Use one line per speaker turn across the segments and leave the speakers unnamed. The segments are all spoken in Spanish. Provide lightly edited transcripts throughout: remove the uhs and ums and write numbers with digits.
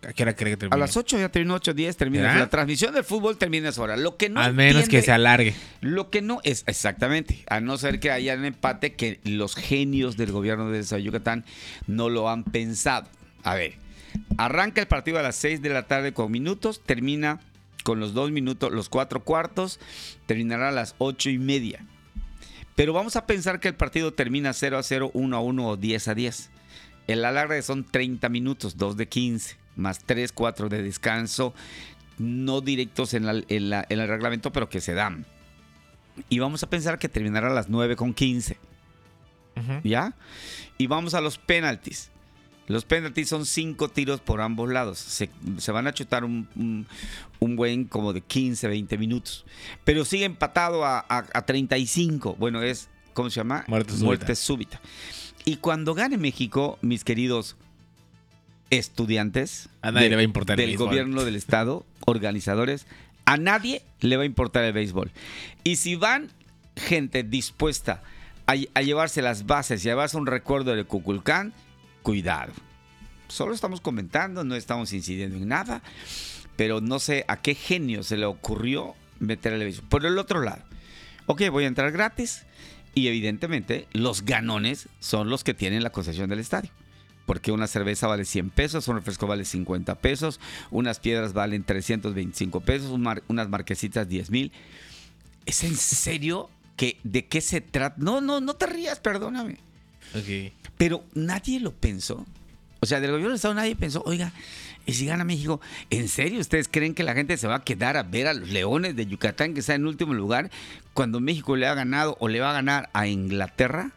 ¿A qué hora cree que termine?
A las 8 ya terminó, 8:10 termina.
¿Verdad?
La transmisión del fútbol termina a esa hora. Lo que no
Al menos que se alargue.
Lo que no es, exactamente, a no ser que haya un empate que los genios del gobierno de Yucatán no lo han pensado. A ver, arranca el partido a las 6 de la tarde con minutos, termina con los 2 minutos, los 4 cuartos, terminará a las 8:30. Pero vamos a pensar que el partido termina 0-0, 1-1 o 10-10. El alargue son 30 minutos, 2 de 15, más 3, 4 de descanso, no directos en el reglamento, pero que se dan. Y vamos a pensar que terminará a las 9:15. ¿Ya? Y vamos a los penaltis. Los penaltis son 5 tiros por ambos lados. Se van a chutar un buen como de 15, 20 minutos. Pero sigue empatado a 35. Bueno, es, ¿cómo se llama? Muerte súbita. Y cuando gane México, mis queridos estudiantes
a nadie le va a importar
del gobierno del estado, organizadores, a nadie le va a importar el béisbol. Y si van gente dispuesta a llevarse las bases y a llevarse un recuerdo de Kukulcán, cuidado. Solo estamos comentando, no estamos incidiendo en nada, pero no sé a qué genio se le ocurrió meter el béisbol. Por el otro lado, ok, voy a entrar gratis y evidentemente los ganones son los que tienen la concesión del estadio. Porque una cerveza vale 100 pesos, un refresco vale 50 pesos, unas piedras valen 325 pesos, unas marquesitas 10,000. ¿Es en serio que de qué se trata? No te rías, perdóname.
Okay.
Pero nadie lo pensó. O sea, del gobierno del estado nadie pensó, oiga, ¿y si gana México? ¿En serio ustedes creen que la gente se va a quedar a ver a los Leones de Yucatán que está en último lugar cuando México le ha ganado o le va a ganar a Inglaterra?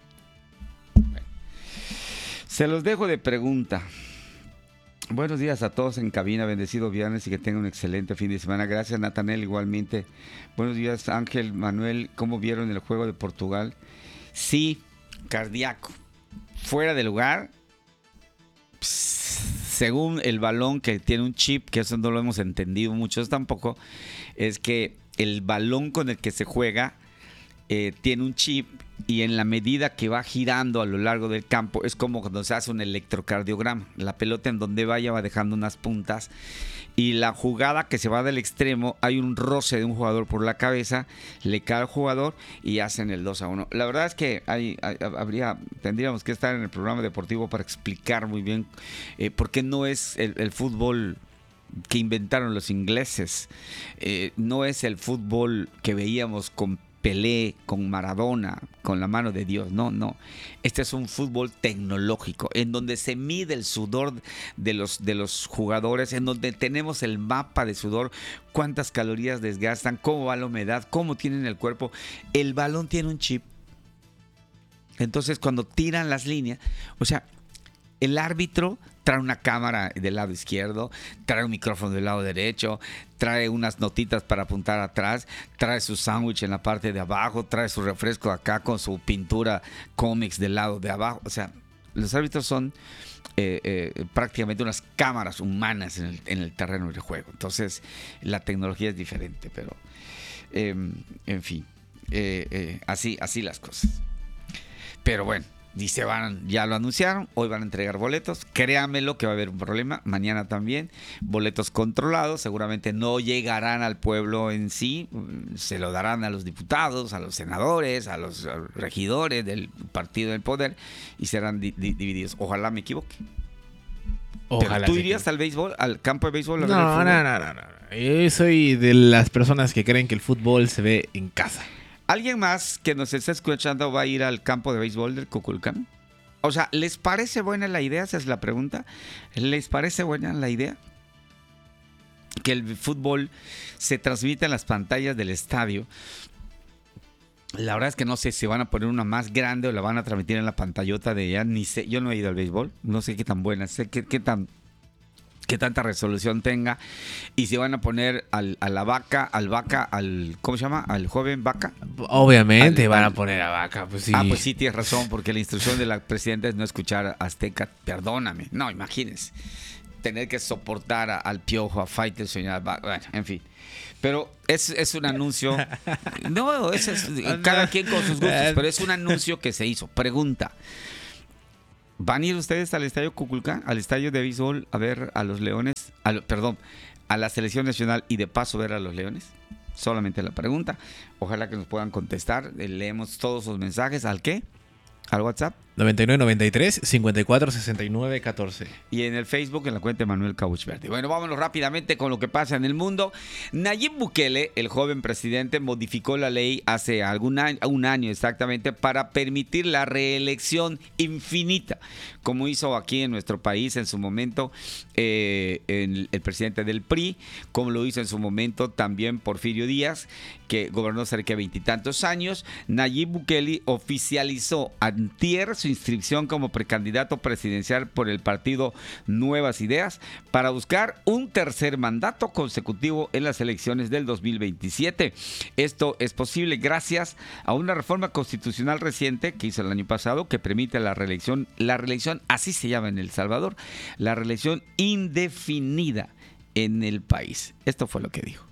Se los dejo de pregunta. Buenos días a todos en cabina, bendecido viernes y que tengan un excelente fin de semana. Gracias, Natanel, igualmente. Buenos días, Ángel, Manuel, ¿cómo vieron el juego de Portugal? Sí, cardíaco. Fuera de lugar, según el balón que tiene un chip, que eso no lo hemos entendido muchos tampoco, es que el balón con el que se juega tiene un chip y en la medida que va girando a lo largo del campo es como cuando se hace un electrocardiograma. La pelota en donde vaya va dejando unas puntas y la jugada que se va del extremo, hay un roce de un jugador por la cabeza, le cae al jugador y hacen el 2-1. La verdad es que tendríamos que estar en el programa deportivo para explicar muy bien por qué no es el fútbol que inventaron los ingleses, no es el fútbol que veíamos con Pelé, con Maradona, con la mano de Dios. No. Este es un fútbol tecnológico, en donde se mide el sudor de los jugadores, en donde tenemos el mapa de sudor, cuántas calorías desgastan, cómo va la humedad, cómo tienen el cuerpo. El balón tiene un chip. Entonces, cuando tiran las líneas, o sea, el árbitro trae una cámara del lado izquierdo, trae un micrófono del lado derecho, trae unas notitas para apuntar atrás, trae su sándwich en la parte de abajo, trae su refresco acá con su pintura cómics del lado de abajo. O sea, los árbitros son prácticamente unas cámaras humanas en el terreno del juego. Entonces, la tecnología es diferente, pero en fin, así las cosas. Pero bueno. Ya lo anunciaron, hoy van a entregar boletos, créanmelo que va a haber un problema, mañana también, boletos controlados, seguramente no llegarán al pueblo en sí, se lo darán a los diputados, a los senadores, a los regidores del partido del poder y serán divididos. Ojalá me equivoque.
Ojalá.
¿Tú irías al béisbol, al campo de béisbol?
No. Yo soy de las personas que creen que el fútbol se ve en casa.
¿Alguien más que nos está escuchando va a ir al campo de béisbol del Kukulcán? O sea, ¿les parece buena la idea? Esa es la pregunta. ¿Les parece buena la idea? Que el fútbol se transmita en las pantallas del estadio. La verdad es que no sé si van a poner una más grande o la van a transmitir en la pantallota de ella. Ni sé, yo no he ido al béisbol. No sé qué tan buena, sé qué tanta resolución tenga, y si van a poner al ¿cómo se llama? Al joven Vaca.
Obviamente van a poner a Vaca, pues sí.
Pues sí, tienes razón, porque la instrucción de la presidenta es no escuchar a Azteca, perdóname. No, imagínense, tener que soportar al Piojo, a Faitelson, bueno, en fin. Pero es un anuncio, no, cada quien con sus gustos, pero es un anuncio que se hizo. Pregunta, ¿Van a ir ustedes al estadio Cuculcán, al estadio de béisbol, a ver a los Leones, a la selección nacional y de paso ver a los Leones? Solamente la pregunta. Ojalá que nos puedan contestar. Leemos todos sus mensajes. ¿Al qué? ¿Al WhatsApp?
9993-546914.
Y en el Facebook, en la cuenta de Manuel Cauchverde. Bueno, vámonos rápidamente con lo que pasa en el mundo. Nayib Bukele, el joven presidente, modificó la ley hace un año exactamente para permitir la reelección infinita, como hizo aquí en nuestro país en su momento el presidente del PRI, como lo hizo en su momento también Porfirio Díaz, que gobernó cerca de 20 y tantos años. Nayib Bukele oficializó antier su inscripción como precandidato presidencial por el partido Nuevas Ideas para buscar un tercer mandato consecutivo en las elecciones del 2027. Esto es posible gracias a una reforma constitucional reciente que hizo el año pasado que permite la reelección, así se llama en El Salvador, la reelección indefinida en el país. Esto fue lo que dijo.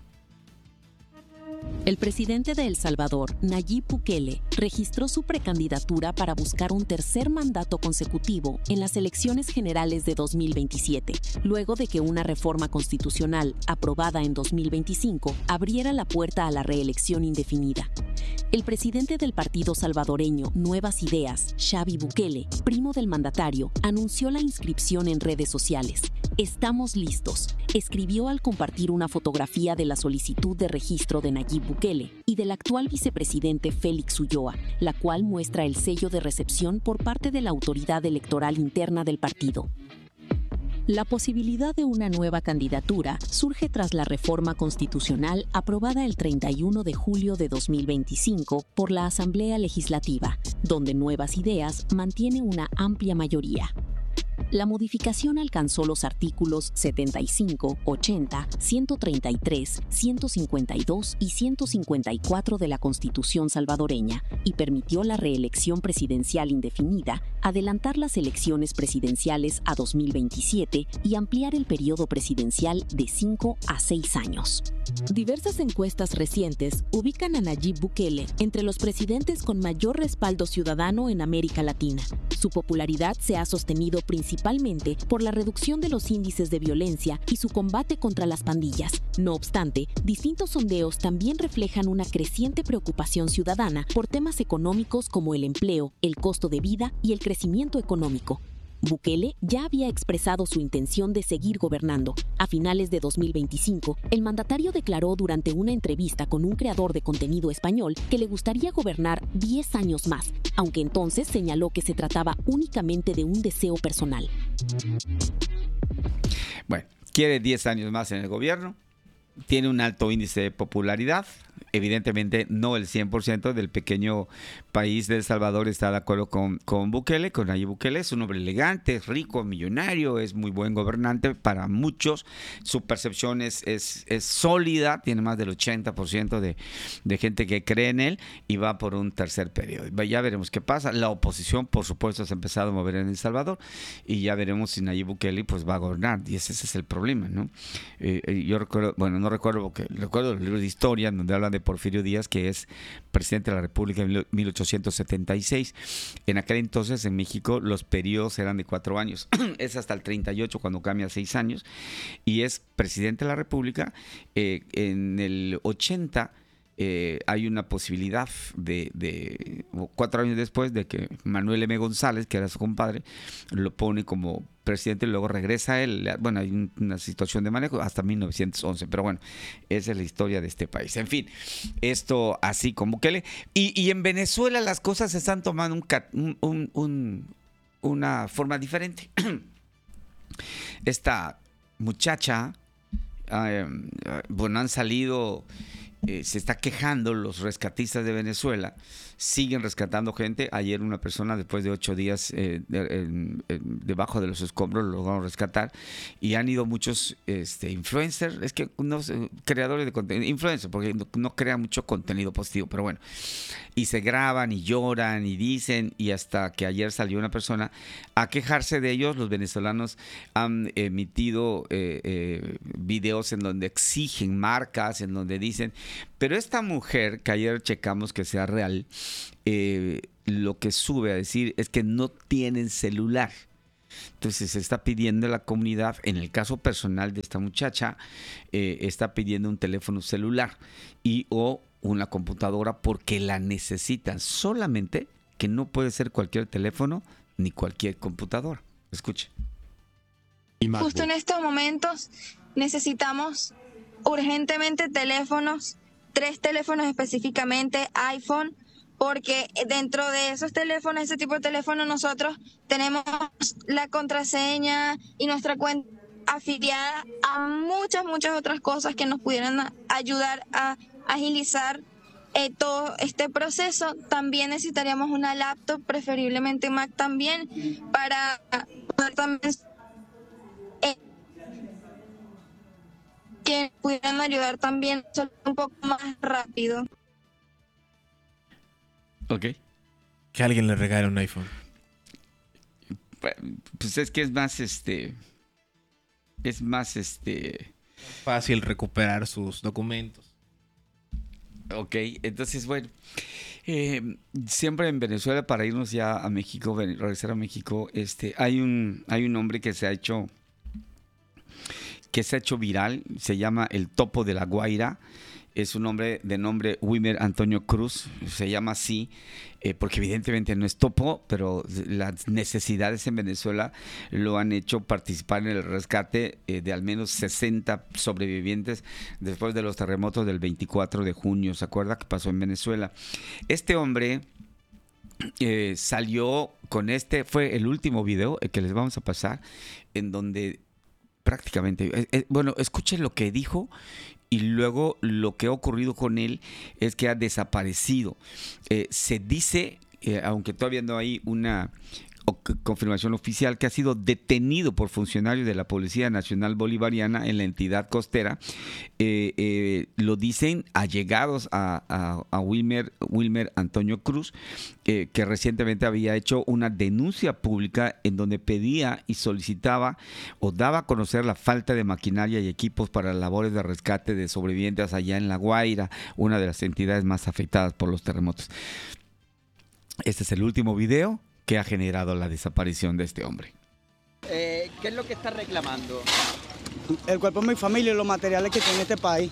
El presidente de El Salvador, Nayib Bukele, registró su precandidatura para buscar un tercer mandato consecutivo en las elecciones generales de 2027, luego de que una reforma constitucional aprobada en 2025 abriera la puerta a la reelección indefinida. El presidente del partido salvadoreño Nuevas Ideas, Xavi Bukele, primo del mandatario, anunció la inscripción en redes sociales. Estamos listos, escribió al compartir una fotografía de la solicitud de registro de Nayib Bukele y del actual vicepresidente Félix Ulloa, la cual muestra el sello de recepción por parte de la autoridad electoral interna del partido. La posibilidad de una nueva candidatura surge tras la reforma constitucional aprobada el 31 de julio de 2025 por la Asamblea Legislativa, donde Nuevas Ideas mantiene una amplia mayoría. La modificación alcanzó los artículos 75, 80, 133, 152 y 154 de la Constitución salvadoreña y permitió la reelección presidencial indefinida, adelantar las elecciones presidenciales a 2027 y ampliar el periodo presidencial de 5 a 6 años. Diversas encuestas recientes ubican a Nayib Bukele entre los presidentes con mayor respaldo ciudadano en América Latina. Su popularidad se ha sostenido principalmente por la reducción de los índices de violencia y su combate contra las pandillas. No obstante, distintos sondeos también reflejan una creciente preocupación ciudadana por temas económicos como el empleo, el costo de vida y el crecimiento económico. Bukele ya había expresado su intención de seguir gobernando. A finales de 2025, el mandatario declaró durante una entrevista con un creador de contenido español que le gustaría gobernar 10 años más, aunque entonces señaló que se trataba únicamente de un deseo personal.
Bueno, quiere 10 años más en el gobierno, tiene un alto índice de popularidad. Evidentemente no el 100% del pequeño país de El Salvador está de acuerdo con Bukele, con Nayib Bukele. Es un hombre elegante, es rico, millonario, es muy buen gobernante para muchos. Su percepción es sólida, tiene más del 80% de gente que cree en él y va por un tercer periodo. Ya veremos qué pasa. La oposición, por supuesto, se ha empezado a mover en El Salvador y ya veremos si Nayib Bukele pues, va a gobernar. Y ese es el problema, ¿no? Yo recuerdo, bueno, no recuerdo porque recuerdo los libros de historia donde hablan de Porfirio Díaz, que es presidente de la República en 1876. En aquel entonces en México los periodos eran de 4 años. Es hasta el 38 cuando cambia a 6 años. Y es presidente de la República. En el 80 hay una posibilidad de 4 años después de que Manuel M. González, que era su compadre, lo pone como presidente y luego regresa él. Bueno, hay una situación de manejo hasta 1911, pero bueno, esa es la historia de este país. En fin, esto así como Bukele. Y en Venezuela las cosas se están tomando una forma diferente. Esta muchacha, bueno, han salido... se está quejando los rescatistas de Venezuela, siguen rescatando gente. Ayer una persona después de 8 días debajo de los escombros lo lograron rescatar y han ido muchos influencers, es que no sé, creadores de contenido, influencers, porque no crean mucho contenido positivo, pero bueno, y se graban y lloran y dicen, y hasta que ayer salió una persona a quejarse de ellos. Los venezolanos han emitido videos en donde exigen marcas, en donde dicen, pero esta mujer que ayer checamos que sea real, lo que sube a decir es que no tienen celular. Entonces se está pidiendo a la comunidad, en el caso personal de esta muchacha, está pidiendo un teléfono celular y o una computadora porque la necesitan, solamente que no puede ser cualquier teléfono ni cualquier computadora. Escuche.
Justo en estos momentos necesitamos urgentemente teléfonos, 3 teléfonos específicamente, iPhone, porque dentro de esos teléfonos, ese tipo de teléfonos, nosotros tenemos la contraseña y nuestra cuenta afiliada a muchas otras cosas que nos pudieran ayudar a agilizar todo este proceso. También necesitaríamos una laptop, preferiblemente Mac también, para poder también que pudieran ayudar también un poco más rápido.
Ok.
Que alguien le regale un iPhone.
Pues es que es más
Fácil recuperar sus documentos.
Ok, entonces bueno, siempre en Venezuela, para irnos ya a México, regresar a México, hay un hombre que se ha hecho viral, se llama el Topo de la Guaira. Es un hombre de nombre Wilmer Antonio Cruz, se llama así, porque evidentemente no es topo, pero las necesidades en Venezuela lo han hecho participar en el rescate de al menos 60 sobrevivientes después de los terremotos del 24 de junio. ¿Se acuerda que pasó en Venezuela? Este hombre salió con fue el último video que les vamos a pasar, en donde prácticamente, bueno, escuchen lo que dijo. Y luego lo que ha ocurrido con él es que ha desaparecido. Se dice, aunque todavía no hay una confirmación oficial, que ha sido detenido por funcionarios de la Policía Nacional Bolivariana en la entidad costera. Lo dicen allegados a Wilmer Antonio Cruz, que recientemente había hecho una denuncia pública en donde pedía y solicitaba o daba a conocer la falta de maquinaria y equipos para labores de rescate de sobrevivientes allá en La Guaira, una de las entidades más afectadas por los terremotos. Este es el último video que ha generado la desaparición de este hombre.
¿Qué es lo que está reclamando?
El cuerpo de mi familia y los materiales que tiene este país.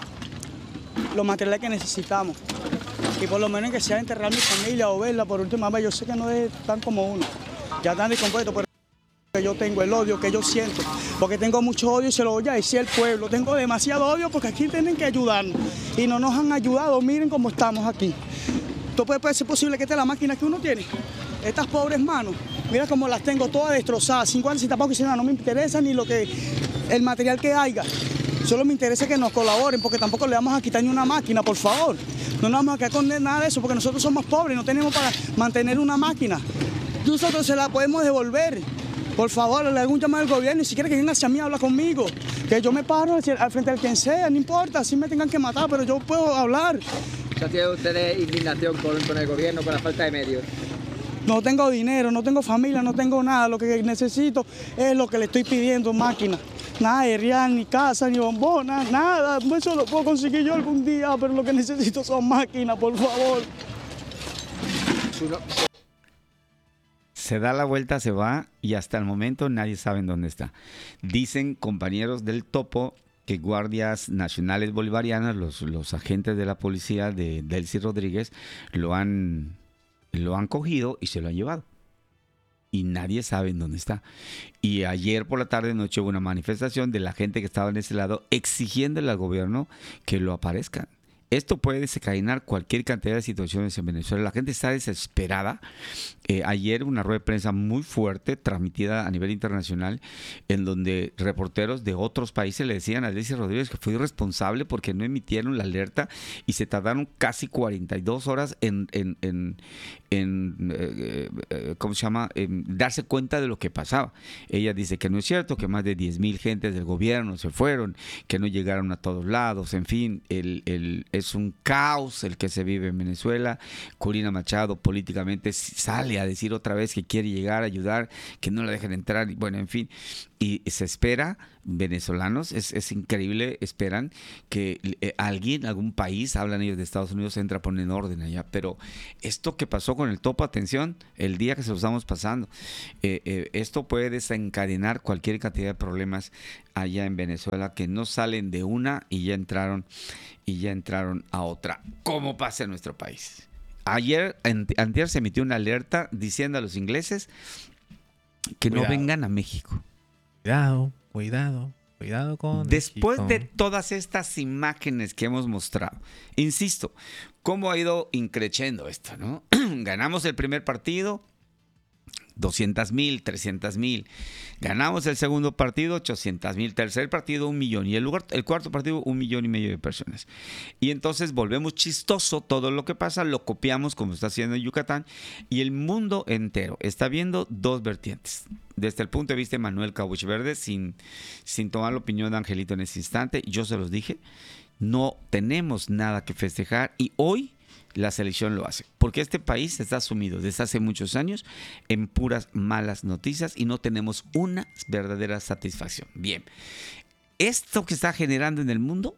Los materiales que necesitamos. Y por lo menos que sea enterrar a mi familia o verla por última vez. Yo sé que no es tan como uno. Ya están descompuestos, pero yo tengo el odio que yo siento. Porque tengo mucho odio y se lo voy a decir al pueblo. Tengo demasiado odio porque aquí tienen que ayudarnos. Y no nos han ayudado. Miren cómo estamos aquí. ¿Esto puede ser posible que esta es la máquina que uno tiene? Estas pobres manos, mira cómo las tengo todas destrozadas, 50 sin tampoco si nada, no me interesa ni el material que haya. Solo me interesa que nos colaboren, porque tampoco le vamos a quitar ni una máquina, por favor. No nos vamos a quedar con nada de eso, porque nosotros somos pobres, no tenemos para mantener una máquina. Nosotros se la podemos devolver. Por favor, le hago un llamado al gobierno y si quiere que venga hacia mí, habla conmigo. Que yo me paro al frente del quien sea, no importa, así me tengan que matar, pero yo puedo hablar.
O sea, ¿tienen ustedes indignación con el gobierno, con la falta de medios?
No tengo dinero, no tengo familia, no tengo nada. Lo que necesito es lo que le estoy pidiendo, máquina. Nada de real, ni casa, ni bombona, nada. Eso lo puedo conseguir yo algún día, pero lo que necesito son máquinas, por favor.
Se da la vuelta, se va y hasta el momento nadie sabe en dónde está. Dicen compañeros del Topo que guardias nacionales bolivarianas, los agentes de la policía de Delcy Rodríguez, lo han cogido y se lo han llevado. Y nadie sabe en dónde está. Y ayer por la tarde noche hubo una manifestación de la gente que estaba en ese lado exigiéndole al gobierno que lo aparezcan. Esto puede desencadenar cualquier cantidad de situaciones en Venezuela. La gente está desesperada. Ayer una rueda de prensa muy fuerte, transmitida a nivel internacional, en donde reporteros de otros países le decían a Delcy Rodríguez que fue irresponsable porque no emitieron la alerta y se tardaron casi 42 horas en ¿cómo se llama? En darse cuenta de lo que pasaba. Ella dice que no es cierto, que más de 10,000 gentes del gobierno se fueron, que no llegaron a todos lados, en fin, es un caos el que se vive en Venezuela. Corina Machado políticamente sale a decir otra vez que quiere llegar a ayudar, que no la dejen entrar, y bueno, en fin. y se espera, venezolanos, es increíble, esperan que algún país, hablan ellos de Estados Unidos, entra a poner orden allá. Pero esto que pasó con el topo, atención, el día que se lo estamos pasando, esto puede desencadenar cualquier cantidad de problemas allá en Venezuela que no salen de una y ya entraron a otra. ¿Cómo pasa en nuestro país? Antier se emitió una alerta diciendo a los ingleses que no vengan a México.
Cuidado con
Después
México.
de todas estas imágenes que hemos mostrado, insisto, ¿cómo ha ido increciendo esto, no? Ganamos el primer partido, 200,000, 300,000. Ganamos el segundo partido, 800,000. Tercer partido, 1,000,000. Y el cuarto partido, 1,5 millones de personas. Y entonces volvemos chistoso todo lo que pasa, lo copiamos como está haciendo en Yucatán. Y el mundo entero está viendo dos vertientes. Desde el punto de vista de Manuel Cauch Verde, sin tomar la opinión de Angelito en ese instante, yo se los dije, no tenemos nada que festejar. Y hoy la selección lo hace, porque este país está sumido desde hace muchos años en puras malas noticias y no tenemos una verdadera satisfacción. Bien, esto que está generando en el mundo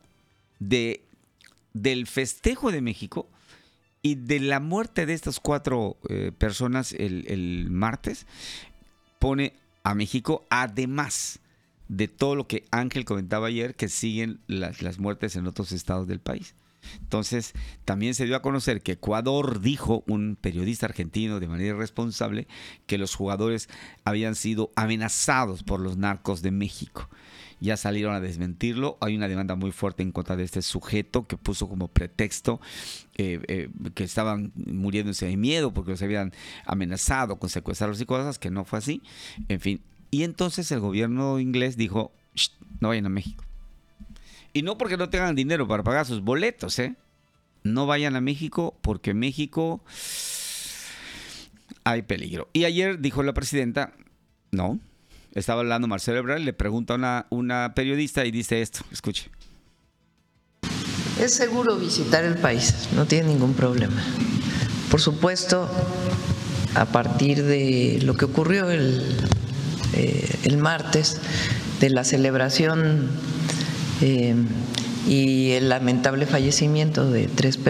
del festejo de México y de la muerte de estas 4 personas el martes, pone a México, además de todo lo que Ángel comentaba ayer, que siguen las muertes en otros estados del país. Entonces, también se dio a conocer que Ecuador dijo, un periodista argentino de manera irresponsable, que los jugadores habían sido amenazados por los narcos de México. Ya salieron a desmentirlo. Hay una demanda muy fuerte en contra de este sujeto que puso como pretexto que estaban muriéndose de miedo porque los habían amenazado con secuestrarlos y cosas, que no fue así. En fin. Y entonces el gobierno inglés dijo, no vayan a México. Y no porque no tengan dinero para pagar sus boletos, No vayan a México porque en México hay peligro. Y ayer dijo la presidenta, no, estaba hablando Marcelo Ebrard, le pregunta a una periodista y dice esto, escuche.
Es seguro visitar el país, no tiene ningún problema. Por supuesto, a partir de lo que ocurrió el martes, de la celebración y el lamentable fallecimiento de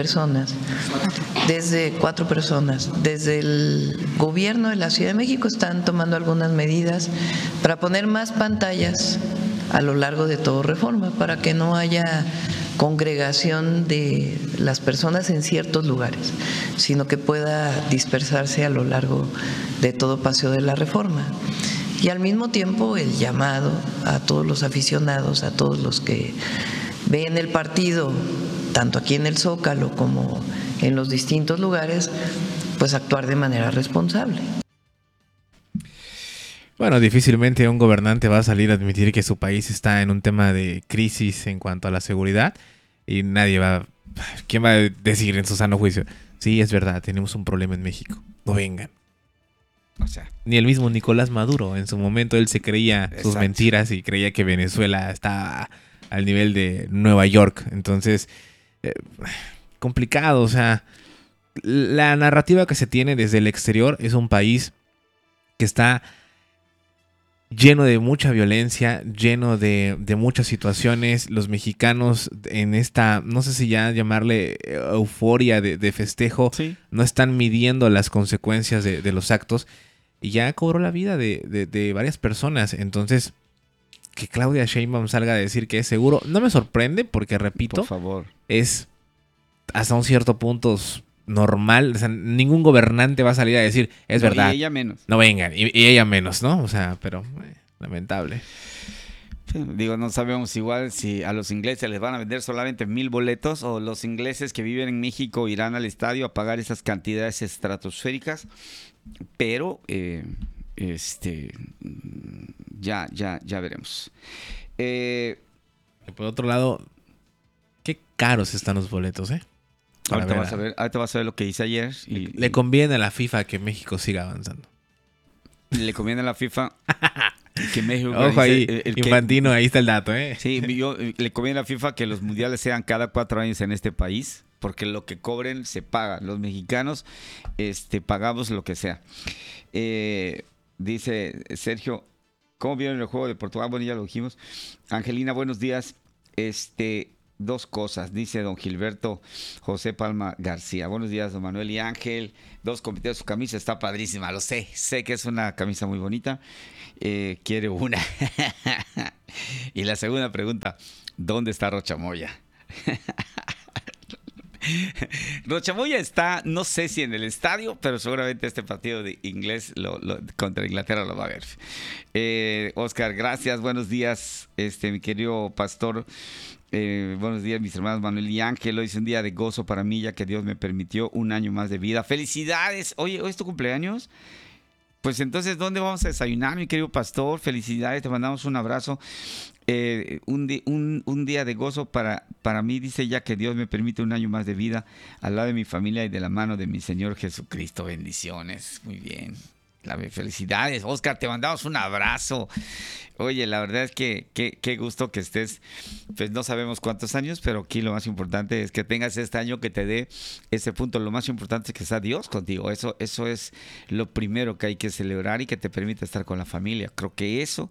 4 personas. Desde el gobierno de la Ciudad de México están tomando algunas medidas para poner más pantallas a lo largo de todo Reforma, para que no haya congregación de las personas en ciertos lugares, sino que pueda dispersarse a lo largo de todo Paseo de la Reforma. Y al mismo tiempo el llamado a todos los aficionados, a todos los que ven el partido, tanto aquí en el Zócalo como en los distintos lugares, pues actuar de manera responsable.
Bueno, difícilmente un gobernante va a salir a admitir que su país está en un tema de crisis en cuanto a la seguridad y ¿quién va a decir en su sano juicio? Sí, es verdad, tenemos un problema en México, no vengan.
O sea,
ni el mismo Nicolás Maduro, en su momento él se creía sus mentiras y creía que Venezuela estaba al nivel de Nueva York. Entonces, complicado, o sea, la narrativa que se tiene desde el exterior es un país que está lleno de mucha violencia, lleno de muchas situaciones. Los mexicanos en esta, no sé si ya llamarle euforia de festejo,
sí,
no están midiendo las consecuencias de los actos y ya cobró la vida de varias personas. Entonces, que Claudia Sheinbaum salga a decir que es seguro, no me sorprende porque, repito,
por favor,
es hasta un cierto punto normal. O sea, ningún gobernante va a salir a decir, es verdad.
Y ella menos.
No vengan, y ella menos, ¿no? O sea, pero lamentable.
Sí, digo, no sabemos igual si a los ingleses les van a vender solamente 1,000 boletos o los ingleses que viven en México irán al estadio a pagar esas cantidades estratosféricas, pero ya veremos.
Por otro lado, qué caros están los boletos,
Ahorita vas a ver lo que hice ayer. Y
le conviene a la FIFA que México siga avanzando.
Le conviene a la FIFA que México...
Ojo ahí, Infantino, ahí está el dato,
Sí, le conviene a la FIFA que los mundiales sean cada 4 años en este país, porque lo que cobren se paga. Los mexicanos pagamos lo que sea. Dice Sergio, ¿Cómo vieron el juego de Portugal? Bueno, ya lo dijimos. Angelina, buenos días. Dos cosas, dice don Gilberto José Palma García. Buenos días, don Manuel y Ángel. Dos compitidos, su camisa está padrísima, lo sé. Sé que es una camisa muy bonita. Quiere una. Y la segunda pregunta, ¿dónde está Rocha Moya? Rocha Moya está, no sé si en el estadio, pero seguramente este partido de inglés contra Inglaterra lo va a ver. Oscar, gracias, buenos días, mi querido pastor. Buenos días, mis hermanos Manuel y Ángel. Hoy es un día de gozo para mí, ya que Dios me permitió un año más de vida. ¡Felicidades! Oye, ¿hoy es tu cumpleaños? Pues entonces, ¿dónde vamos a desayunar, mi querido pastor? Felicidades, te mandamos un abrazo. Un día de gozo para mí, dice, ya que Dios me permite un año más de vida al lado de mi familia y de la mano de mi Señor Jesucristo. Bendiciones. Muy bien. Felicidades, Oscar, te mandamos un abrazo. Oye, la verdad es que qué gusto que estés, pues no sabemos cuántos años, pero aquí lo más importante es que tengas este año, que te dé ese punto. Lo más importante es que está Dios contigo. Eso es lo primero que hay que celebrar y que te permita estar con la familia. Creo que eso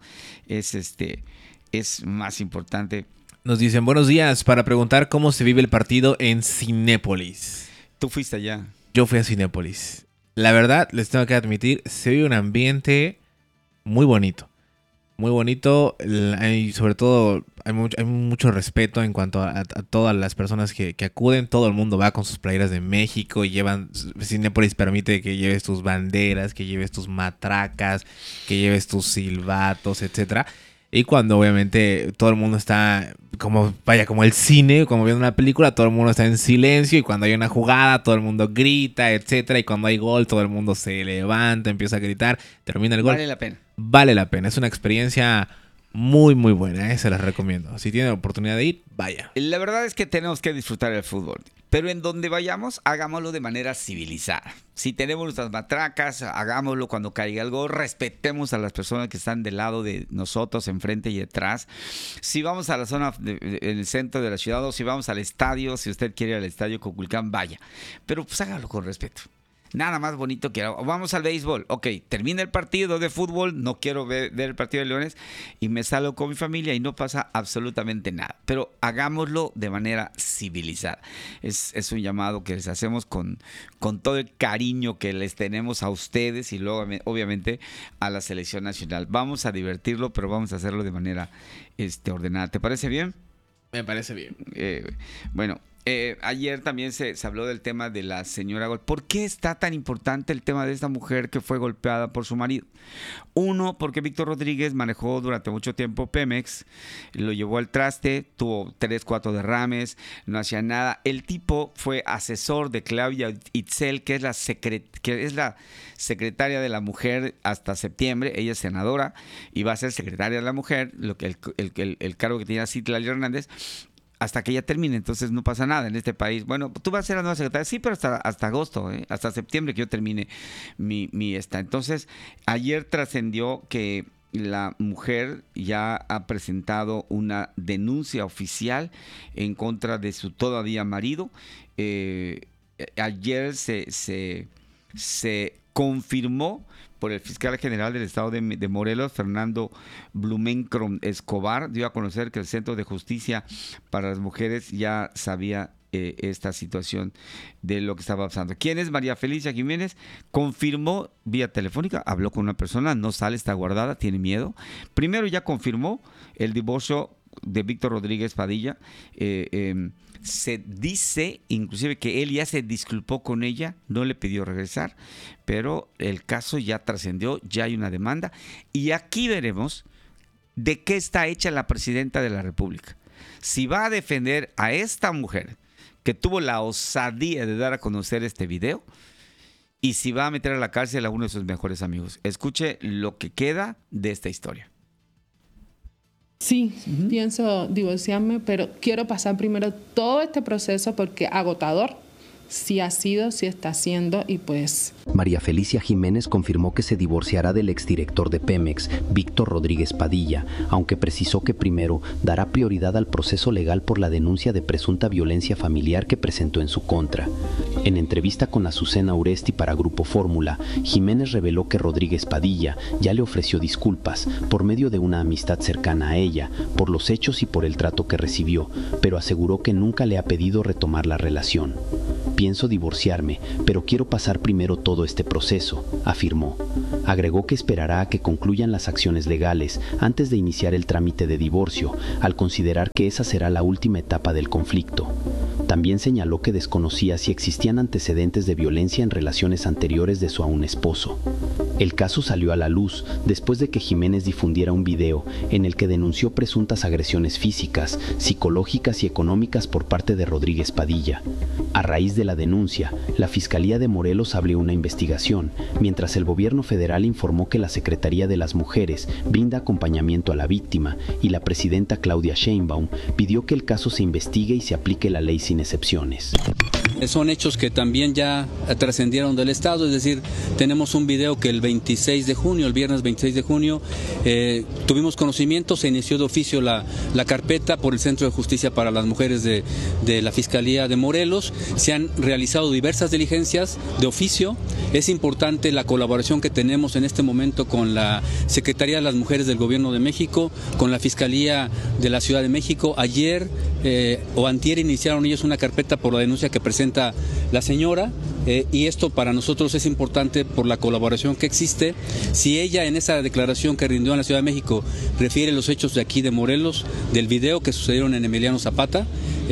es más importante.
Nos dicen, buenos días, para preguntar cómo se vive el partido en Cinépolis.
¿Tú fuiste allá?
Yo fui a Cinépolis. La verdad, les tengo que admitir, se vive un ambiente muy bonito. Muy bonito. Y sobre todo, hay mucho respeto en cuanto a todas las personas que acuden. Todo el mundo va con sus playeras de México y llevan... Cinépolis permite que lleves tus banderas, que lleves tus matracas, que lleves tus silbatos, etcétera. Y cuando obviamente todo el mundo está como el cine, como viendo una película, todo el mundo está en silencio. Y cuando hay una jugada, todo el mundo grita, etcétera. Y cuando hay gol, todo el mundo se levanta, empieza a gritar, termina el gol.
Vale la pena.
Vale la pena. Es una experiencia muy, muy buena, se las recomiendo. Si tienen oportunidad de ir, vaya.
La verdad es que tenemos que disfrutar el fútbol. Pero en donde vayamos, hagámoslo de manera civilizada. Si tenemos nuestras matracas, hagámoslo cuando caiga el gol. Respetemos a las personas que están del lado de nosotros, enfrente y detrás. Si vamos a la zona en el centro de la ciudad, o si vamos al estadio, si usted quiere ir al estadio Coculcán, vaya. Pero pues hágalo con respeto. Nada más bonito que vamos al béisbol. Ok, termina el partido de fútbol, no quiero ver el partido de Leones y me salgo con mi familia y no pasa absolutamente nada. Pero hagámoslo de manera civilizada. Es un llamado que les hacemos con todo el cariño que les tenemos a ustedes y luego obviamente a la selección nacional. Vamos a divertirlo, pero vamos a hacerlo de manera ordenada. ¿Te parece bien?
Me parece bien.
Bueno. Ayer también se habló del tema de la señora Gol. ¿Por qué está tan importante el tema de esta mujer que fue golpeada por su marido? Uno, porque Víctor Rodríguez manejó durante mucho tiempo Pemex, lo llevó al traste, tuvo 3-4 derrames, no hacía nada. El tipo fue asesor de Claudia Itzel, que es la secretaria de la mujer hasta septiembre. Ella es senadora y va a ser secretaria de la mujer, el cargo que tenía Citlali Hernández, hasta que ella termine. Entonces no pasa nada en este país. Bueno, tú vas a ser la nueva secretaria, sí, pero hasta agosto, hasta septiembre que yo termine mi esta. Entonces, ayer trascendió que la mujer ya ha presentado una denuncia oficial en contra de su todavía marido. Ayer se confirmó por el fiscal general del estado de Morelos, Fernando Blumenkron Escobar, dio a conocer que el Centro de Justicia para las Mujeres ya sabía esta situación de lo que estaba pasando. ¿Quién es María Felicia Jiménez? Confirmó vía telefónica, habló con una persona, no sale, está guardada, tiene miedo. Primero ya confirmó el divorcio de Víctor Rodríguez Padilla. Se dice inclusive que él ya se disculpó con ella, no le pidió regresar, pero el caso ya trascendió, ya hay una demanda y aquí veremos de qué está hecha la presidenta de la República. Si va a defender a esta mujer que tuvo la osadía de dar a conocer este video y si va a meter a la cárcel a uno de sus mejores amigos. Escuche lo que queda de esta historia.
Sí, pienso divorciarme, pero quiero pasar primero todo este proceso porque agotador, sí ha sido, sí está haciendo y pues...
María Felicia Jiménez confirmó que se divorciará del exdirector de Pemex, Víctor Rodríguez Padilla, aunque precisó que primero dará prioridad al proceso legal por la denuncia de presunta violencia familiar que presentó en su contra. En entrevista con Azucena Uresti para Grupo Fórmula, Jiménez reveló que Rodríguez Padilla ya le ofreció disculpas por medio de una amistad cercana a ella, por los hechos y por el trato que recibió, pero aseguró que nunca le ha pedido retomar la relación. Pienso divorciarme, pero quiero pasar primero todo este proceso, afirmó. Agregó que esperará a que concluyan las acciones legales antes de iniciar el trámite de divorcio, al considerar que esa será la última etapa del conflicto. También señaló que desconocía si existían antecedentes de violencia en relaciones anteriores de su aún esposo. El caso salió a la luz después de que Jiménez difundiera un video en el que denunció presuntas agresiones físicas, psicológicas y económicas por parte de Rodríguez Padilla. A raíz de la denuncia, la Fiscalía de Morelos abrió una investigación, mientras el gobierno federal informó que la Secretaría de las Mujeres brinda acompañamiento a la víctima y la presidenta Claudia Sheinbaum pidió que el caso se investigue y se aplique la ley sin excepciones.
Son hechos que también ya trascendieron del Estado, es decir, tenemos un video que el viernes 26 de junio, tuvimos conocimiento, se inició de oficio la carpeta por el Centro de Justicia para las Mujeres de la Fiscalía de Morelos, se han realizado diversas diligencias de oficio, es importante la colaboración que tenemos en este momento con la Secretaría de las Mujeres del Gobierno de México, con la Fiscalía de la Ciudad de México. Ayer o antier iniciaron ellos una carpeta por la denuncia que presenta la señora, y esto para nosotros es importante por la colaboración que existe. Si ella en esa declaración que rindió en la Ciudad de México refiere los hechos de aquí de Morelos, del video que sucedieron en Emiliano Zapata,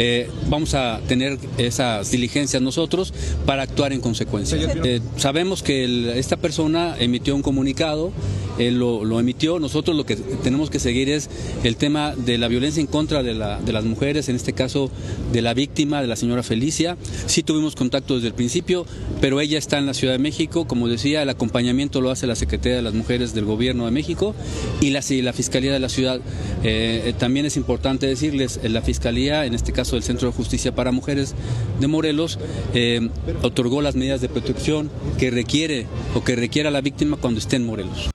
vamos a tener esas diligencias nosotros para actuar en consecuencia. Sabemos que esta persona emitió un comunicado, él lo emitió, nosotros lo que tenemos que seguir es el tema de la violencia en contra de las mujeres, en este caso de la víctima, de la señora Felicia. Sí tuvimos contacto desde el principio, pero ella está en la Ciudad de México, como decía, el acompañamiento lo hace la Secretaría de las Mujeres del Gobierno de México y la Fiscalía de la Ciudad. También es importante decirles, la Fiscalía, en este caso el Centro de Justicia para Mujeres de Morelos, otorgó las medidas de protección que requiera la víctima cuando esté en Morelos.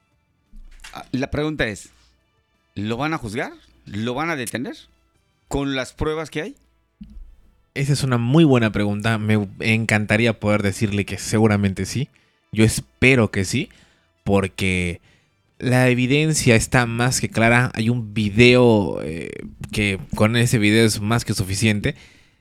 La pregunta es, ¿lo van a juzgar? ¿Lo van a detener? ¿Con las pruebas que hay?
Esa es una muy buena pregunta. Me encantaría poder decirle que seguramente sí. Yo espero que sí, porque la evidencia está más que clara. Hay un video que con ese video es más que suficiente.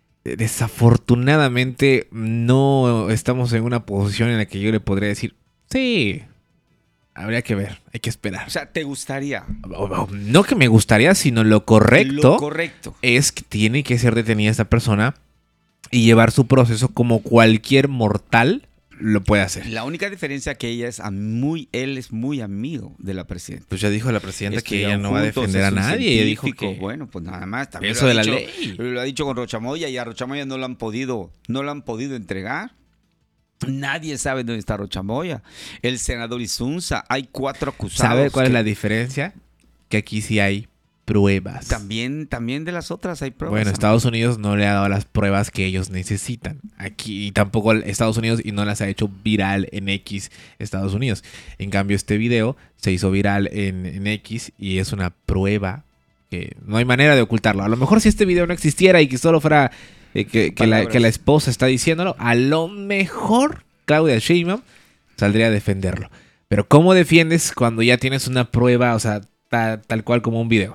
Desafortunadamente no estamos en una posición en la que yo le podría decir, sí, habría que ver, hay que esperar.
O sea, ¿te gustaría?
No que me gustaría, sino lo correcto.
Lo correcto
es que tiene que ser detenida esta persona y llevar su proceso como cualquier mortal lo puede hacer.
La única diferencia que él es muy amigo de la presidenta.
Pues ya dijo la presidenta que ella no va a defender a nadie. Ella dijo que
bueno, pues nada más. También
eso de la ley.
Lo ha dicho con Rochamoya y a Rochamoya no lo han podido entregar. Nadie sabe dónde está Rochamoya. El senador Isunza, hay 4 acusados.
¿Sabe cuál es la diferencia? Que aquí sí hay pruebas.
También de las otras hay pruebas.
Bueno, Estados Unidos no le ha dado las pruebas que ellos necesitan. Aquí y tampoco Estados Unidos y no las ha hecho viral en X Estados Unidos. En cambio, este video se hizo viral en X y es una prueba que no hay manera de ocultarlo. A lo mejor si este video no existiera y que solo fuera que la esposa está diciéndolo, a lo mejor Claudia Sheinbaum saldría a defenderlo. Pero ¿cómo defiendes cuando ya tienes una prueba, o sea, tal cual como un video?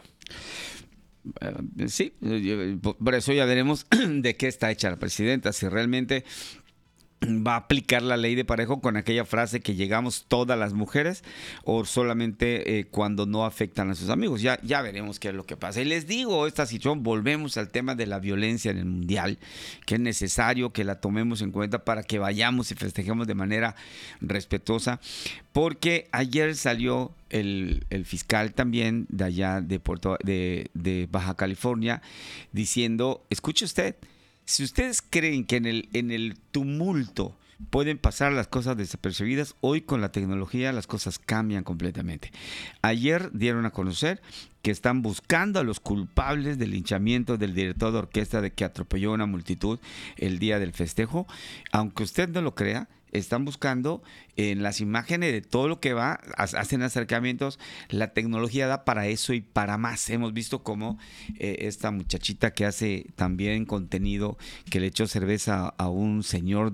Sí, por eso ya veremos de qué está hecha la presidenta, si realmente va a aplicar la ley de parejo con aquella frase que llegamos todas las mujeres o solamente cuando no afectan a sus amigos. Ya veremos qué es lo que pasa. Y les digo, esta situación, volvemos al tema de la violencia en el mundial, que es necesario que la tomemos en cuenta para que vayamos y festejemos de manera respetuosa, porque ayer salió el fiscal también de allá de Baja California diciendo, escuche usted, si ustedes creen que en el tumulto pueden pasar las cosas desapercibidas. Hoy con la tecnología las cosas cambian completamente. Ayer dieron a conocer que están buscando a los culpables del linchamiento del director de orquesta de que atropelló a una multitud el día del festejo. Aunque usted no lo crea, están buscando en las imágenes de todo lo que va, hacen acercamientos. La tecnología da para eso y para más. Hemos visto cómo esta muchachita que hace también contenido, que le echó cerveza a un señor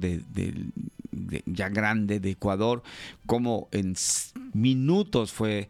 ya grande de Ecuador, cómo en minutos fue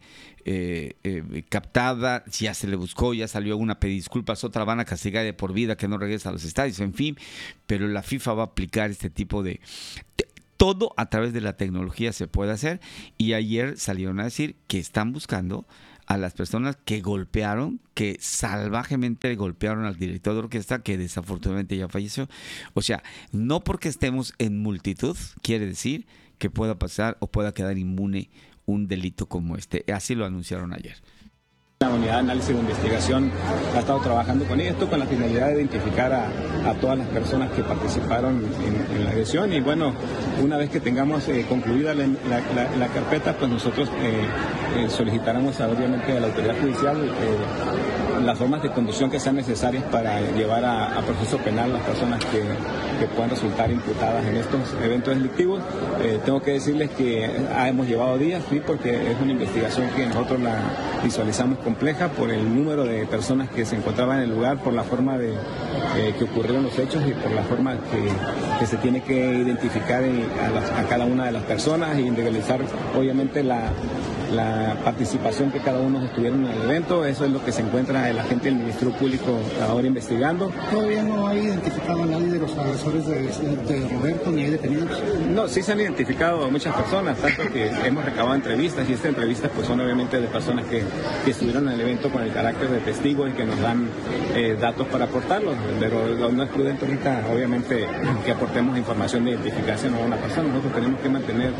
captada, ya se le buscó, ya salió una pedisculpas, otra van a castigar de por vida que no regresa a los estadios, en fin. Pero la FIFA va a aplicar este tipo de... Todo a través de la tecnología se puede hacer, y ayer salieron a decir que están buscando a las personas que golpearon, que salvajemente golpearon al director de orquesta, que desafortunadamente ya falleció. O sea, no porque estemos en multitud quiere decir que pueda pasar o pueda quedar inmune un delito como este. Así lo anunciaron ayer.
La unidad de análisis de investigación ha estado trabajando con esto con la finalidad de identificar a todas las personas que participaron en la agresión, y bueno, una vez que tengamos concluida la carpeta, pues nosotros solicitaremos obviamente a la autoridad judicial las formas de conducción que sean necesarias para llevar a proceso penal a las personas que puedan resultar imputadas en estos eventos delictivos. Tengo que decirles que hemos llevado días, sí, porque es una investigación que nosotros la visualizamos compleja por el número de personas que se encontraban en el lugar, por la forma que ocurrieron los hechos y por la forma que se tiene que identificar a cada una de las personas y individualizar obviamente la participación que cada uno estuvieron en el evento. Eso es lo que se encuentra el agente del Ministerio Público ahora investigando.
¿Todavía no hay identificado a nadie de los agresores de Roberto, ni hay detenidos?
No, sí se han identificado muchas personas, tanto que hemos recabado entrevistas, y estas entrevistas pues son obviamente de personas que estuvieron en el evento con el carácter de testigos y que nos dan datos para aportarlos, pero no es prudente ahorita obviamente que aportemos información de identificación a una persona. Nosotros tenemos que mantener...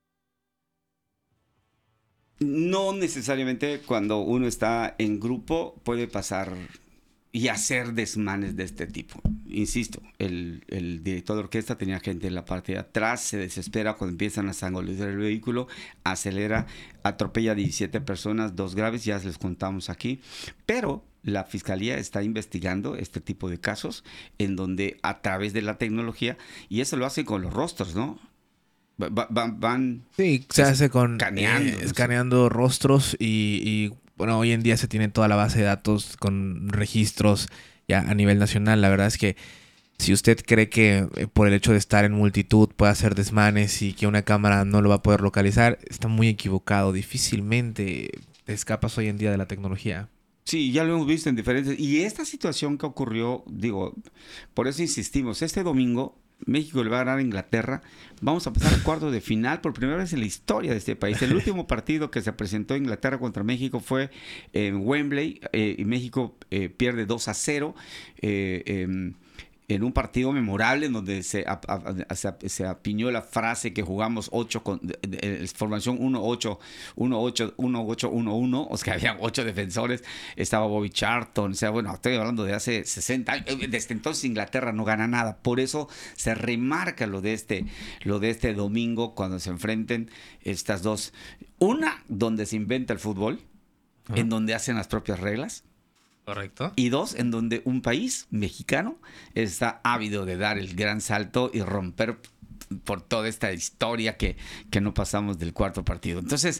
No necesariamente cuando uno está en grupo puede pasar y hacer desmanes de este tipo. Insisto, el director de orquesta tenía gente en la parte de atrás, se desespera cuando empiezan a zangolizar el vehículo, acelera, atropella a 17 personas, 2 graves, ya les contamos aquí. Pero la fiscalía está investigando este tipo de casos en donde a través de la tecnología, y eso lo hace con los rostros, ¿no? Van
sí, se hace con escaneando rostros y bueno, hoy en día se tiene toda la base de datos con registros ya a nivel nacional. La verdad es que si usted cree que por el hecho de estar en multitud puede hacer desmanes y que una cámara no lo va a poder localizar, está muy equivocado. Difícilmente te escapas hoy en día de la tecnología.
Sí, ya lo hemos visto en diferentes... Y esta situación que ocurrió, digo, por eso insistimos, este domingo México le va a ganar a Inglaterra. Vamos a pasar al cuarto de final por primera vez en la historia de este país. El último partido que se presentó Inglaterra contra México fue en Wembley, y México pierde 2-0 en un partido memorable en donde se apiñó la frase que jugamos 8 con formación 1-8, 1-8, 1-8, 1-1, o sea, había 8 defensores, estaba Bobby Charlton, o sea, bueno, estoy hablando de hace 60 años, desde entonces Inglaterra no gana nada, por eso se remarca lo de este domingo cuando se enfrenten estas dos, una donde se inventa el fútbol, en donde hacen las propias reglas.
Correcto.
Y 2, en donde un país mexicano está ávido de dar el gran salto y romper por toda esta historia que no pasamos del cuarto partido. Entonces,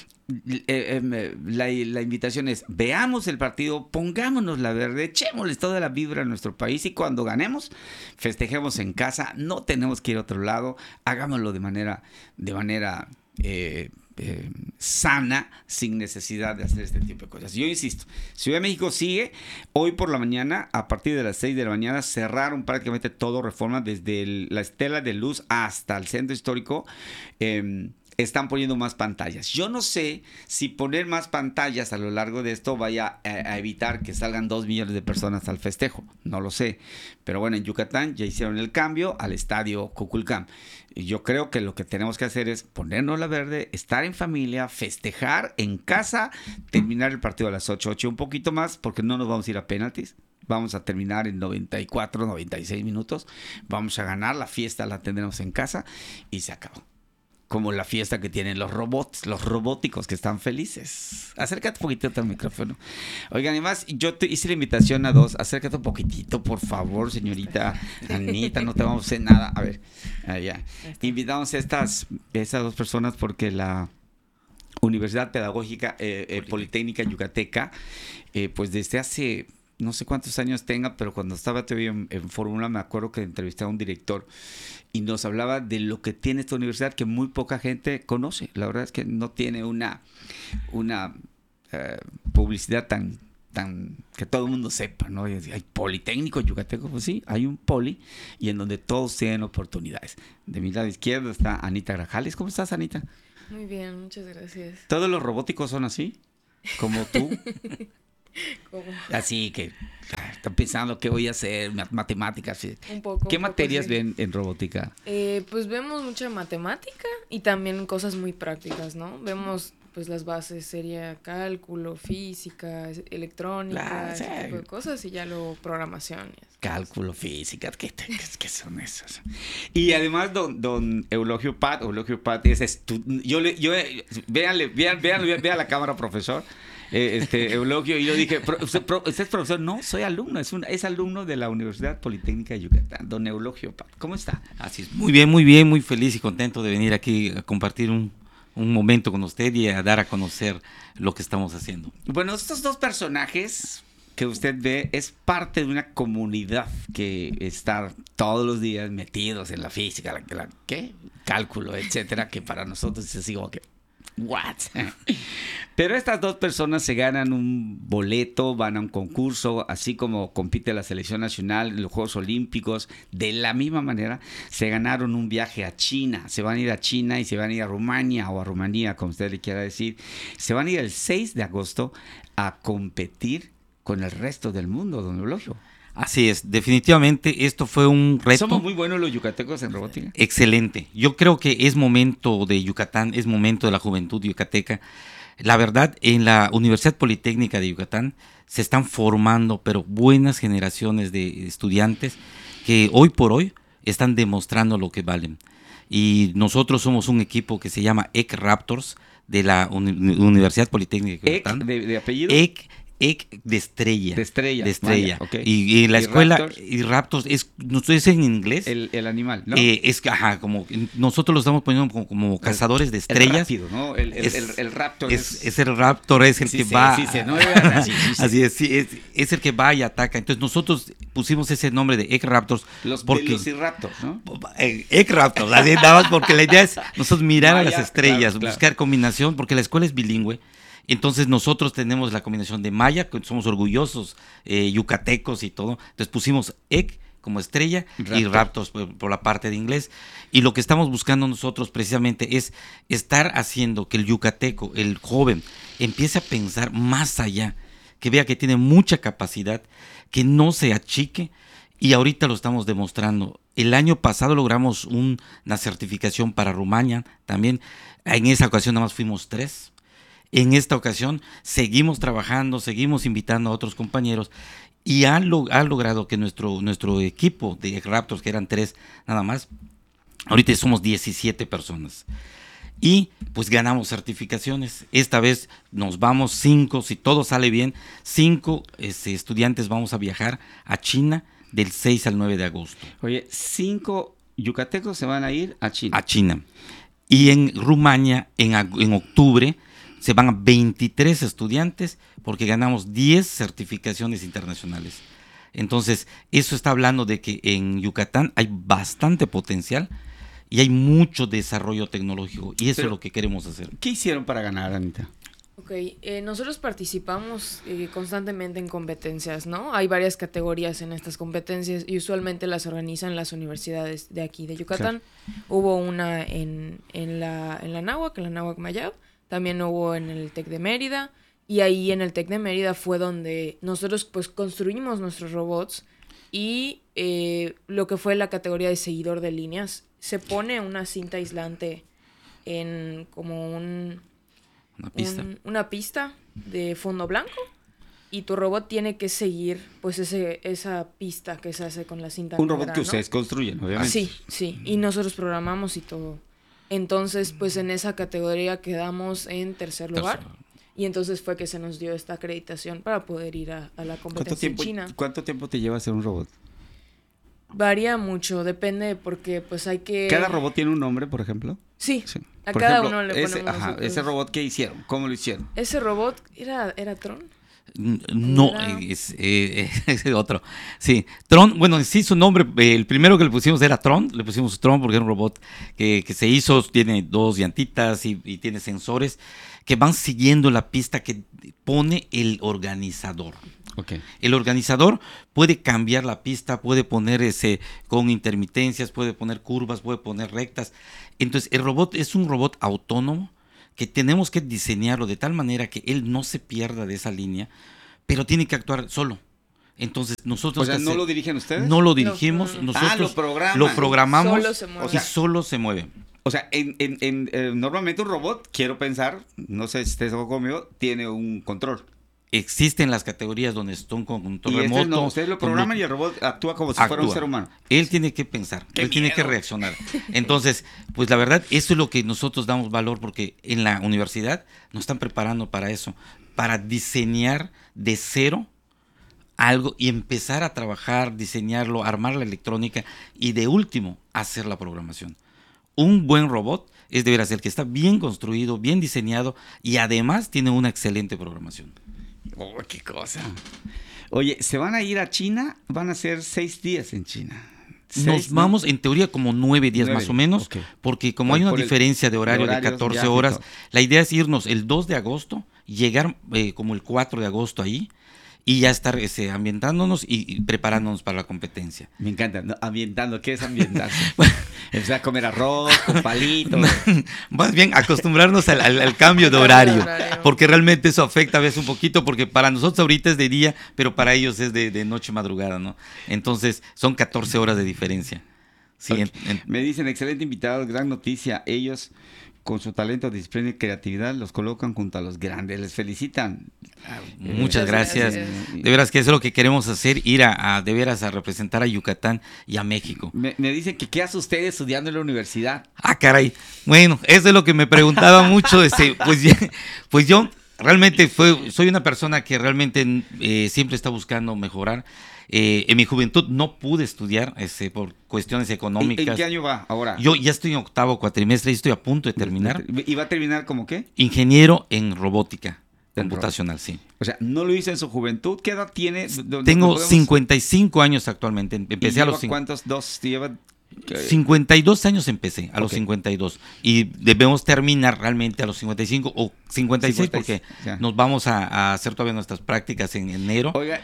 la invitación es, veamos el partido, pongámonos la verde, echémosles toda la vibra a nuestro país y cuando ganemos, festejemos en casa, no tenemos que ir a otro lado, hagámoslo de manera sana, sin necesidad de hacer este tipo de cosas. Yo insisto, Ciudad de México sigue. Hoy por la mañana, a partir de las 6 de la mañana, cerraron prácticamente todo Reforma, desde la Estela de Luz hasta el centro histórico. Están poniendo más pantallas. Yo no sé si poner más pantallas a lo largo de esto vaya a evitar que salgan 2 millones de personas al festejo. No lo sé. Pero bueno, en Yucatán ya hicieron el cambio al estadio Kukulcán. Yo creo que lo que tenemos que hacer es ponernos la verde, estar en familia, festejar en casa, terminar el partido a las 8 un poquito más, porque no nos vamos a ir a penaltis. vamos a terminar en 94, 96 minutos, vamos a ganar, la fiesta la tendremos en casa y se acabó. Como la fiesta que tienen los robots, los robóticos que están felices. Acércate un poquitito al micrófono. Oigan, además, yo te hice la invitación a dos. Acércate un poquitito, por favor, señorita Anita. No te vamos a hacer nada. A ver, allá. Invitamos a estas dos personas porque la Universidad Pedagógica Politécnica Yucateca, pues desde hace... no sé cuántos años tenga, pero cuando estaba todavía en Fórmula me acuerdo que entrevisté a un director y nos hablaba de lo que tiene esta universidad que muy poca gente conoce. La verdad es que no tiene una publicidad tan que todo el mundo sepa, ¿no? Hay Politécnico Yucateco, pues sí, hay un poli y en donde todos tienen oportunidades. De mi lado izquierdo está Anita Grajales. ¿Cómo estás, Anita?
Muy bien, muchas gracias.
¿Todos los robóticos son así? ¿Como tú?
¿Cómo?
Así que están pensando qué voy a hacer, matemáticas.
Un poco.
¿Qué materias ven en robótica?
Pues vemos mucha matemática y también cosas muy prácticas, ¿no? Vemos pues las bases, sería cálculo, física, electrónica, ese tipo de cosas y ya luego programación.
Cálculo, física, ¿qué son esas? Y además don Eulogio Pat es vean a la cámara, profesor. Eulogio, y yo dije, ¿usted es profesor? No, soy alumno, es alumno de la Universidad Politécnica de Yucatán, don Eulogio Pat. ¿Cómo está?
Así es, muy bien, muy feliz y contento de venir aquí a compartir un momento con usted y a dar a conocer lo que estamos haciendo.
Bueno, estos dos personajes que usted ve es parte de una comunidad que está todos los días metidos en la física, ¿qué? Cálculo, etcétera, que para nosotros es así como que ¿what? Pero estas dos personas se ganan un boleto, van a un concurso, así como compite la selección nacional en los Juegos Olímpicos. De la misma manera, se ganaron un viaje a China. Se van a ir a China y se van a ir a Rumania o a Rumanía, como usted le quiera decir. Se van a ir el 6 de agosto a competir con el resto del mundo, don Eulogio.
Así es, definitivamente esto fue un reto.
Somos muy buenos los yucatecos en robótica.
Excelente. Yo creo que es momento de Yucatán, es momento de la juventud yucateca. La verdad, en la Universidad Politécnica de Yucatán se están formando, pero buenas generaciones de estudiantes que hoy por hoy están demostrando lo que valen. Y nosotros somos un equipo que se llama EC Raptors de la Universidad Politécnica de Yucatán.
¿De apellido?
EC de estrella.
De estrella.
Vaya,
okay.
Y la escuela
Raptors?
y Raptors es en inglés.
El animal, ¿no?
Como nosotros lo estamos poniendo como cazadores de estrellas.
El rápido, ¿no? El Raptor
es el Raptor, es el que va. Así es, es el que va y ataca. Entonces nosotros pusimos ese nombre de EC Raptors.
Los Velociraptors, ¿no?
EC Raptors, así nada más porque la idea es nosotros mirar a las estrellas, buscar combinación, porque la escuela es bilingüe. Entonces nosotros tenemos la combinación de maya, que somos orgullosos yucatecos y todo. Entonces pusimos EC como estrella y Raptors por la parte de inglés. Y lo que estamos buscando nosotros precisamente es estar haciendo que el yucateco, el joven, empiece a pensar más allá, que vea que tiene mucha capacidad, que no se achique. Y ahorita lo estamos demostrando. El año pasado logramos una certificación para Rumania también. En esa ocasión nada más fuimos 3. En esta ocasión seguimos trabajando, seguimos invitando a otros compañeros y ha logrado que nuestro equipo de Raptors, que eran 3 nada más, ahorita somos 17 personas. Y pues ganamos certificaciones. Esta vez nos vamos 5, si todo sale bien, 5 estudiantes vamos a viajar a China del 6 al 9 de agosto.
Oye, 5 yucatecos se van a ir a China.
A China. Y en Rumania, en octubre, se van a 23 estudiantes porque ganamos 10 certificaciones internacionales. Entonces, eso está hablando de que en Yucatán hay bastante potencial y hay mucho desarrollo tecnológico y eso es lo que queremos hacer.
¿Qué hicieron para ganar, Anita?
Ok, nosotros participamos constantemente en competencias, ¿no? Hay varias categorías en estas competencias y usualmente las organizan las universidades de aquí, de Yucatán. Claro. Hubo una en la Anáhuac, Mayab. También hubo en el TEC de Mérida y ahí en el TEC de Mérida fue donde nosotros pues construimos nuestros robots y lo que fue la categoría de seguidor de líneas, se pone una cinta aislante en como una pista de fondo blanco y tu robot tiene que seguir pues esa pista que se hace con la cinta
Un
negra,
robot que
¿no?
ustedes construyen, obviamente.
Sí, y nosotros programamos y todo. Entonces, pues en esa categoría quedamos en tercer lugar. Y entonces fue que se nos dio esta acreditación para poder ir a la competencia en China.
¿Cuánto tiempo te lleva hacer un robot?
Varía mucho, depende porque pues hay que...
¿Cada robot tiene un nombre, por ejemplo?
Sí. A
por
cada
ejemplo,
uno le ponemos nosotros.
ese robot, ¿qué hicieron? ¿Cómo lo hicieron?
¿Ese robot era Tron?
No, es otro. Sí, Tron, bueno, sí, su nombre, el primero que le pusimos era Tron, le pusimos Tron porque era un robot que se hizo, tiene 2 llantitas y tiene sensores que van siguiendo la pista que pone el organizador.
Okay.
El organizador puede cambiar la pista, puede poner con intermitencias, puede poner curvas, puede poner rectas. Entonces, el robot es un robot autónomo que tenemos que diseñarlo de tal manera que él no se pierda de esa línea, pero tiene que actuar solo. Entonces, nosotros...
O sea, ¿no lo dirigen ustedes?
No lo dirigimos, nosotros
lo
programamos
solo se mueve.
y solo se mueve.
O sea, normalmente un robot, quiero pensar, no sé si estés de acuerdo conmigo, tiene un control.
Existen las categorías donde están con control
y
remoto.
No, ustedes lo programan y el robot actúa como si fuera un ser humano.
Él tiene que pensar, él tiene que reaccionar. Entonces, pues la verdad, eso es lo que nosotros damos valor, porque en la universidad nos están preparando para eso, para diseñar de cero algo y empezar a trabajar, diseñarlo, armar la electrónica y de último, hacer la programación. Un buen robot es de veras el que está bien construido, bien diseñado y además tiene una excelente programación.
¡Oh, qué cosa! Oye, ¿se van a ir a China? Van a ser 6 días en China.
Nos vamos en teoría como 9 días más o menos, porque como hay una diferencia de horario de 14 horas, la idea es irnos el 2 de agosto, llegar como el 4 de agosto ahí, y ya estar ambientándonos y preparándonos para la competencia.
Me encanta, ¿no? Ambientando, ¿qué es ambientarse? Empezar a comer arroz con palitos.
Más bien acostumbrarnos al cambio de horario, porque realmente eso afecta a veces un poquito, porque para nosotros ahorita es de día, pero para ellos es de noche madrugada, ¿no? Entonces son 14 horas de diferencia. Sí,
okay. Me dicen, excelente invitado, gran noticia, ellos... con su talento, disciplina y creatividad, los colocan junto a los grandes. Les felicitan.
Muchas gracias. De veras que eso es lo que queremos hacer, ir de veras a representar a Yucatán y a México.
Me dicen que ¿qué hace usted estudiando en la universidad?
Ah, caray. Bueno, eso es lo que me preguntaba mucho. Pues yo realmente soy una persona que realmente siempre está buscando mejorar. En mi juventud no pude estudiar por cuestiones económicas.
¿En qué año va ahora?
Yo ya estoy en 8º cuatrimestre y estoy a punto de terminar.
¿Y va a terminar como qué?
Ingeniero en robótica computacional, sí.
O sea, ¿no lo hizo en su juventud? ¿Qué edad tiene?
Tengo 55 años actualmente. Empecé a los...
¿Cuántos dos lleva?
52 años empecé, a los 52. Y debemos terminar realmente a los 55 o 56 porque nos vamos a hacer todavía nuestras prácticas en enero.
Oiga,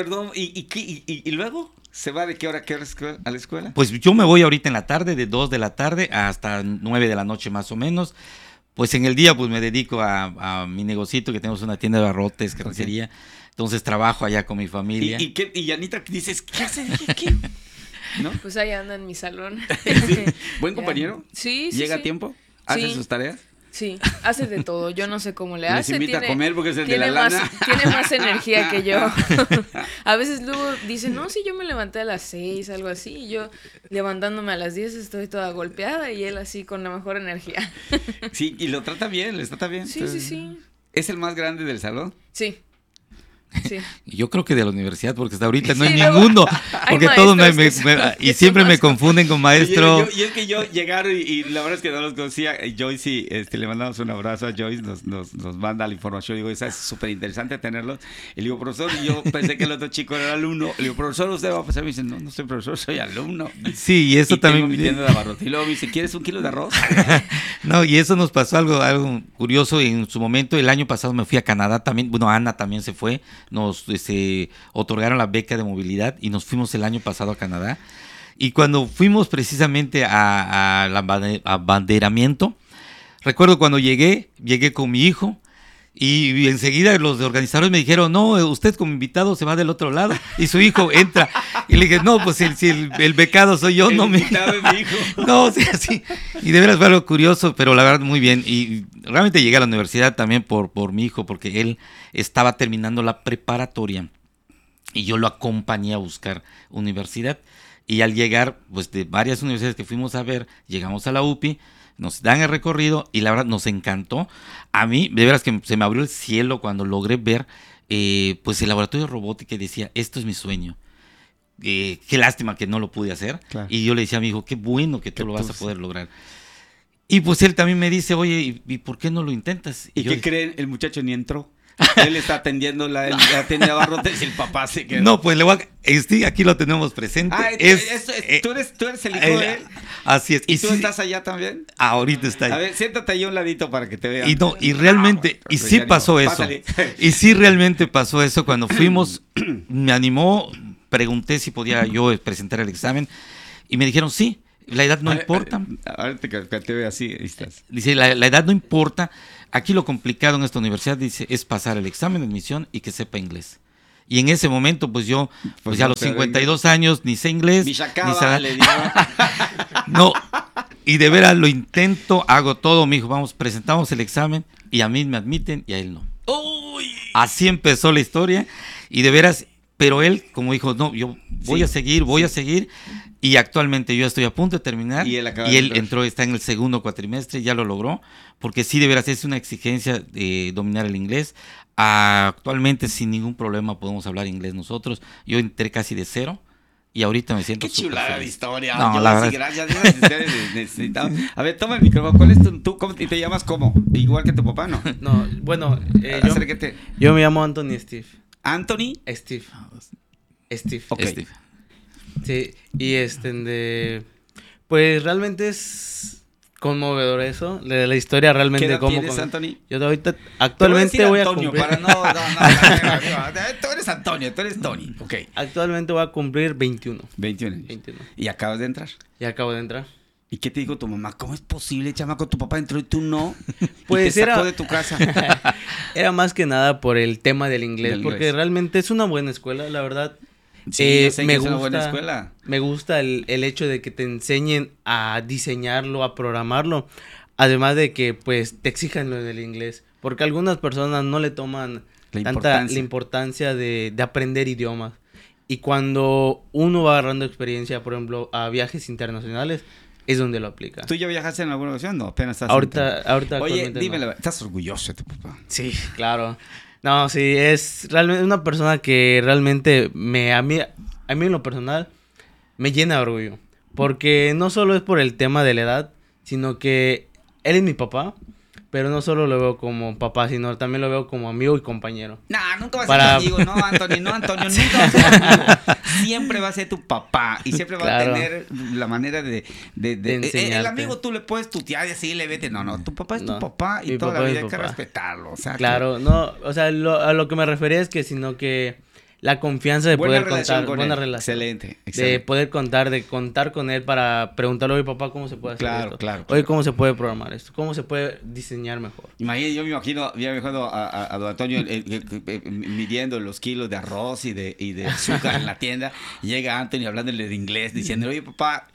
¿y luego? ¿Se va de qué hora a la escuela?
Pues yo me voy ahorita en la tarde, de 2 de la tarde hasta 9 de la noche más o menos. Pues en el día pues me dedico a mi negocito, que tenemos una tienda de abarrotes, carnicería. Entonces trabajo allá con mi familia.
¿Y Anita dices, qué hace? ¿Qué? ¿No?
Pues ahí anda en mi salón.
¿Sí? ¿Buen compañero?
Sí.
¿Llega a tiempo? ¿Hace sus tareas?
Sí, hace de todo. Yo no sé cómo le hace.
Les invita a comer porque es el de la lana.
Tiene más energía que yo. A veces luego dice, no, si yo me levanté a las 6, algo así. Y yo levantándome a las 10 estoy toda golpeada y él así con la mejor energía.
Sí, y lo trata bien, les trata bien.
Sí, sí.
¿Es el más grande del salón?
Sí. Sí.
Yo creo que de la universidad, porque hasta ahorita no hay ninguno, porque todos y siempre me confunden con maestro.
Y es que yo llegaron y la verdad es que no los conocía. Joyce, le mandamos un abrazo a Joyce, nos manda la información. Digo, esa es súper interesante tenerlos. Y le digo, profesor, y yo pensé que el otro chico era alumno. Le digo, profesor, ¿usted va a pasar? Me dice, no soy profesor, soy alumno.
Sí, y eso también.
Tengo mi tienda de abarrotes. Y luego me dice, ¿quieres un kilo de arroz?
No, y eso nos pasó algo curioso. En su momento, el año pasado me fui a Canadá también. Bueno, Ana también se fue. Nos otorgaron la beca de movilidad y nos fuimos el año pasado a Canadá. Y cuando fuimos precisamente al abanderamiento, recuerdo cuando llegué con mi hijo y enseguida los organizadores me dijeron, no, usted como invitado se va del otro lado y su hijo entra. Y Y le dije, no, pues si el becado soy yo, no me... No, sí, así. Y de veras fue algo curioso, pero la verdad muy bien. Y realmente llegué a la universidad también por mi hijo, porque él estaba terminando la preparatoria. Y yo lo acompañé a buscar universidad. Y al llegar, pues de varias universidades que fuimos a ver, llegamos a la UPI, nos dan el recorrido y la verdad nos encantó. A mí, de veras que se me abrió el cielo cuando logré ver pues el laboratorio de robótica y decía, esto es mi sueño. Qué lástima que no lo pude hacer. Claro. Y yo le decía a mi hijo, qué bueno que tú lo vas a poder lograr. Y pues él también me dice, oye, ¿y por qué no lo intentas?
¿Y qué creen? El muchacho ni entró. Él está atendiendo la tienda de abarrotes y el papá se quedó.
No, pues aquí lo tenemos presente.
¿Tú eres el hijo de él?
Así es.
¿Y tú estás allá también?
Ahorita está ahí.
A ver, siéntate ahí un ladito para que te vean.
Y realmente, y sí pasó eso. Pásale. Y sí realmente pasó eso. Cuando fuimos, me animó, pregunté si podía yo presentar el examen y me dijeron sí. La edad no importa.
Ahora te veo así, ahí estás.
Dice, la edad no importa. Aquí lo complicado en esta universidad, dice, es pasar el examen de admisión y que sepa inglés. Y en ese momento, pues yo, pues ya a los 52 años, ni sé inglés. Ni
le digo.
No, y de veras lo intento, hago todo. Me dijo, vamos, presentamos el examen y a mí me admiten y a él no.
¡Uy!
Así empezó la historia y de veras, pero él, como dijo, no, yo voy a seguir. Y actualmente yo estoy a punto de terminar y él entró, está en el segundo cuatrimestre, ya lo logró, porque sí, de veras, es una exigencia de dominar el inglés. Actualmente sin ningún problema podemos hablar inglés nosotros. Yo entré casi de cero y ahorita me siento
súper feliz. Qué chulada de historia.
No,
la verdad. Gracias. A ver, toma el micrófono. ¿Cuál es tú cómo te llamas? ¿Cómo? Igual que tu papá, ¿no?
No, bueno,
acércate.
Yo me llamo Anthony Steve.
¿Anthony?
Steve.
Okay.
Steve. Sí, y pues realmente es conmovedor eso, la historia realmente.
¿Qué edad tienes, Anthony?
Yo ahorita, actualmente voy a
Antonio,
cumplir...
Tú eres Antonio, tú eres Tony. Okay.
Actualmente voy a cumplir 21.
21. ¿Y acabas de entrar?
Y acabo de entrar.
¿Y qué te dijo tu mamá? ¿Cómo es posible, chamaco? Tu papá entró y tú no.
Pues
y te sacó de tu casa.
Era más que nada por el tema del inglés, porque realmente es una buena escuela, la verdad.
Sí, me gusta, una buena escuela.
Me gusta el hecho de que te enseñen a diseñarlo, a programarlo, además de que pues te exijan lo del inglés, porque algunas personas no le toman la importancia de aprender idiomas, y cuando uno va agarrando experiencia, por ejemplo, a viajes internacionales, es donde lo aplica.
¿Tú ya viajaste en alguna ocasión? No, apenas estás
ahorita
Oye, dime, ¿estás orgulloso de tu papá?
Sí, claro. No, sí, es realmente una persona que realmente a mí en lo personal me llena de orgullo. Porque no solo es por el tema de la edad, sino que él es mi papá, pero no solo lo veo como papá, sino también lo veo como amigo y compañero.
Nah, nunca va a ser tu amigo, no, Antonio, nunca va a ser amigo. Siempre va a ser tu papá y siempre va a tener la manera de enseñarte. El amigo tú le puedes tutear y así le vete. No, tu papá es tu papá y toda la vida hay que respetarlo. O sea,
claro, no, o sea, a lo que me refería es que sino que la confianza de poder contar, buena relación.
Excelente.
De poder contar con él para preguntarle, oye, papá, ¿cómo se puede hacer esto?
Claro.
Oye, ¿cómo se puede programar esto? ¿Cómo se puede diseñar mejor?
Yo me imagino a don Antonio midiendo los kilos de arroz y de azúcar en la tienda, y llega Antonio hablándole de inglés, diciendo, oye, papá,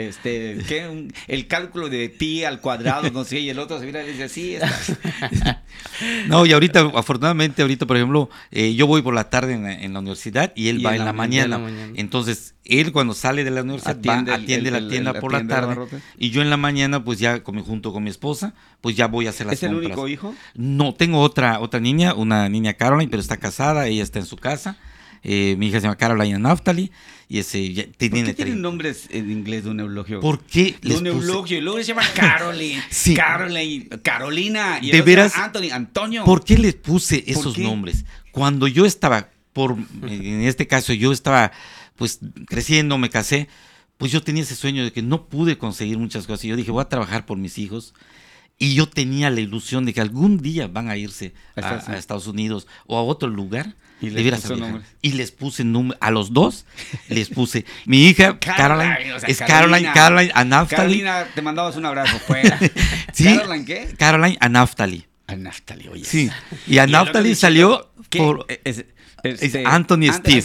el cálculo de pi al cuadrado, no sé, y el otro se mira y dice, sí, está.
No, y afortunadamente, por ejemplo, yo voy por la tarde en la universidad y él va en la mañana. Entonces, él cuando sale de la universidad atiende la tienda por la tarde, y yo en la mañana, pues ya junto con mi esposa, pues ya voy a hacer las compras.
¿Es el único hijo?
No, tengo otra niña, una niña Caroline, pero está casada, ella está en su casa. Mi hija se llama Caroline Naftali y ¿por
qué tienen nombres en inglés de un eulogio?
¿Por qué
les un eulogio? Y luego se llama Caroline,
sí.
Caroline, Carolina y
de veras,
Antonio.
¿Por qué les puse esos nombres? Cuando yo estaba, en este caso yo estaba pues creciendo, me casé, pues yo tenía ese sueño de que no pude conseguir muchas cosas y yo dije, voy a trabajar por mis hijos. Y yo tenía la ilusión de que algún día van a irse a Estados Unidos o a otro lugar.
Y les
puse nombres. A los dos les puse. Mi hija, Caroline, Caroline Naftali.
Carolina, te mandabas un abrazo fuera.
¿Sí?
¿Caroline qué?
Caroline Naftali.
Naftali, oye.
Sí. Y Naftali salió
por...
Anthony Steve.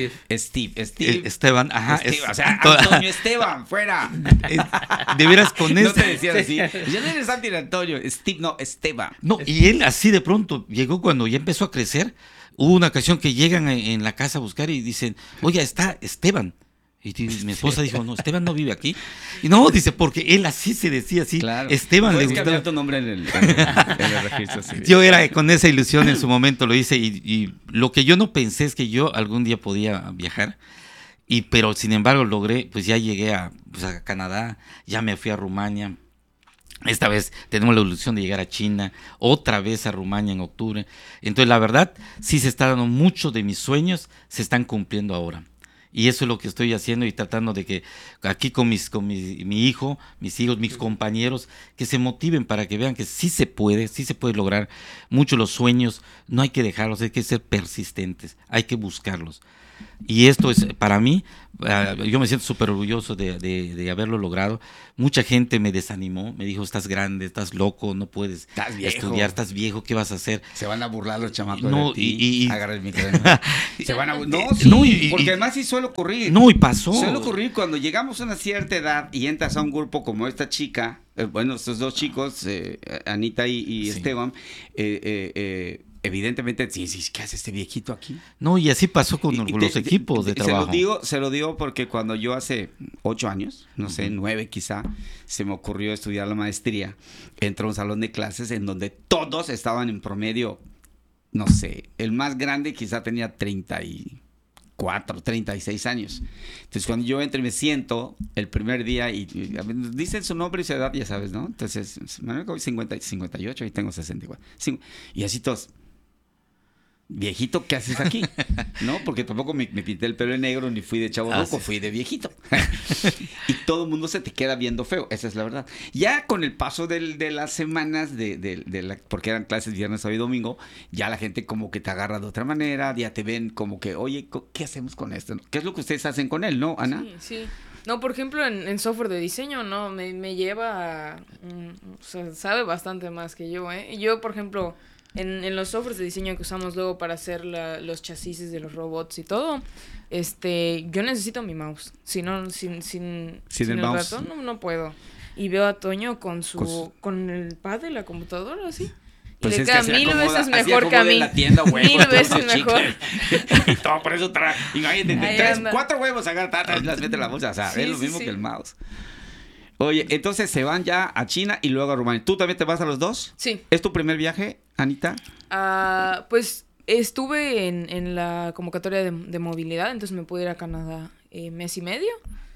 Esteban,
ajá.
O sea, Antonio Esteban, fuera.
De veras con
no te decían así. Ya no eres Antonio, Steve, no, Esteban.
No, y él así de pronto llegó cuando ya empezó a crecer. Hubo una ocasión que llegan en la casa a buscar y dicen, oye, está Esteban. Y mi esposa dijo, no, Esteban no vive aquí. Y no, dice, porque él así se decía, así.
Claro.
Esteban
no
le
gustaba. Cambiar tu nombre en el registro civil.
Yo era con esa ilusión en su momento, lo hice. Y lo que yo no pensé es que yo algún día podía viajar. Pero sin embargo logré, pues ya llegué a Canadá, ya me fui a Rumania. Esta vez tenemos la ilusión de llegar a China, otra vez a Rumania en octubre. Entonces la verdad, sí se está dando muchos de mis sueños, se están cumpliendo ahora. Y eso es lo que estoy haciendo y tratando de que aquí con mi hijo, mis hijos, mis compañeros, que se motiven para que vean que sí se puede lograr mucho los sueños. No hay que dejarlos, hay que ser persistentes, hay que buscarlos. Y esto es, para mí, yo me siento súper orgulloso de haberlo logrado. Mucha gente me desanimó, me dijo, estás grande, estás loco, no puedes estudiar, estás viejo, ¿qué vas a hacer?
Se van a burlar los chamacos
no,
de ti. Agarra el micrófono. Se van a porque además sí suele ocurrir.
No, y pasó.
Suele ocurrir cuando llegamos a una cierta edad y entras a un grupo como esta chica, estos dos chicos, Anita y Esteban, evidentemente, sí, ¿qué hace este viejito aquí?
No, y así pasó con los equipos de trabajo.
Se lo digo porque cuando yo hace 8 años, no sé, 9 quizá, se me ocurrió estudiar la maestría, entré a un salón de clases en donde todos estaban en promedio, no sé, el más grande quizá tenía 34, 36 años. Entonces cuando yo entro y me siento el primer día y dicen su nombre y su edad, ya sabes, ¿no? Entonces, 58 y tengo 64. Y así todos... Viejito, ¿qué haces aquí? ¿No? Porque tampoco me pinté el pelo en negro ni fui de chavo loco, fui de viejito. Y todo el mundo se te queda viendo feo, esa es la verdad. Ya con el paso de las semanas, porque eran clases viernes, sábado y domingo, ya la gente como que te agarra de otra manera, ya te ven como que, oye, ¿qué hacemos con esto? ¿Qué es lo que ustedes hacen con él, no, Ana?
Sí. No, por ejemplo, en software de diseño, no, me lleva, o sea, sabe bastante más que yo, ¿eh? Yo, por ejemplo... En los softwares de diseño que usamos luego para hacer los chasis de los robots y todo, yo necesito mi mouse. Si no, sin el
mouse
ratón no puedo. Y veo a Toño con el pad de la computadora así.
Pues
y le queda mil veces mejor que a mí. Mil veces mejor.
Y todo por eso imagínate, 4 huevos agarra, las mete en la bolsa. O sea, es lo mismo que el mouse. Oye, entonces se van ya a China y luego a Rumania. ¿Tú también te vas a los dos?
Sí.
¿Es tu primer viaje, Anita?
Pues estuve en la convocatoria de movilidad, entonces me pude ir a Canadá mes y medio.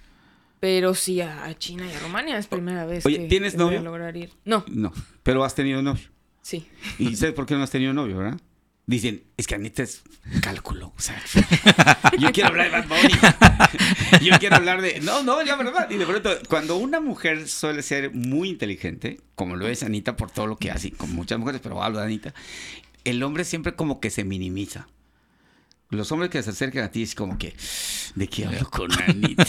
Pero sí, a China y a Rumania es primera vez.
Oye, ¿tienes novio?
Voy a lograr ir. No.
Pero has tenido novio.
Sí.
¿Y sabes por qué no has tenido novio, verdad? Dicen, es que Anita es cálculo. O sea, yo quiero hablar de Bad Bunny. Yo quiero hablar de... No, la verdad. Y de pronto, cuando una mujer suele ser muy inteligente, como lo es Anita por todo lo que hace, con muchas mujeres, pero hablo de Anita, el hombre siempre como que se minimiza. Los hombres que se acercan a ti es como que, ¿de qué hablo con Anita?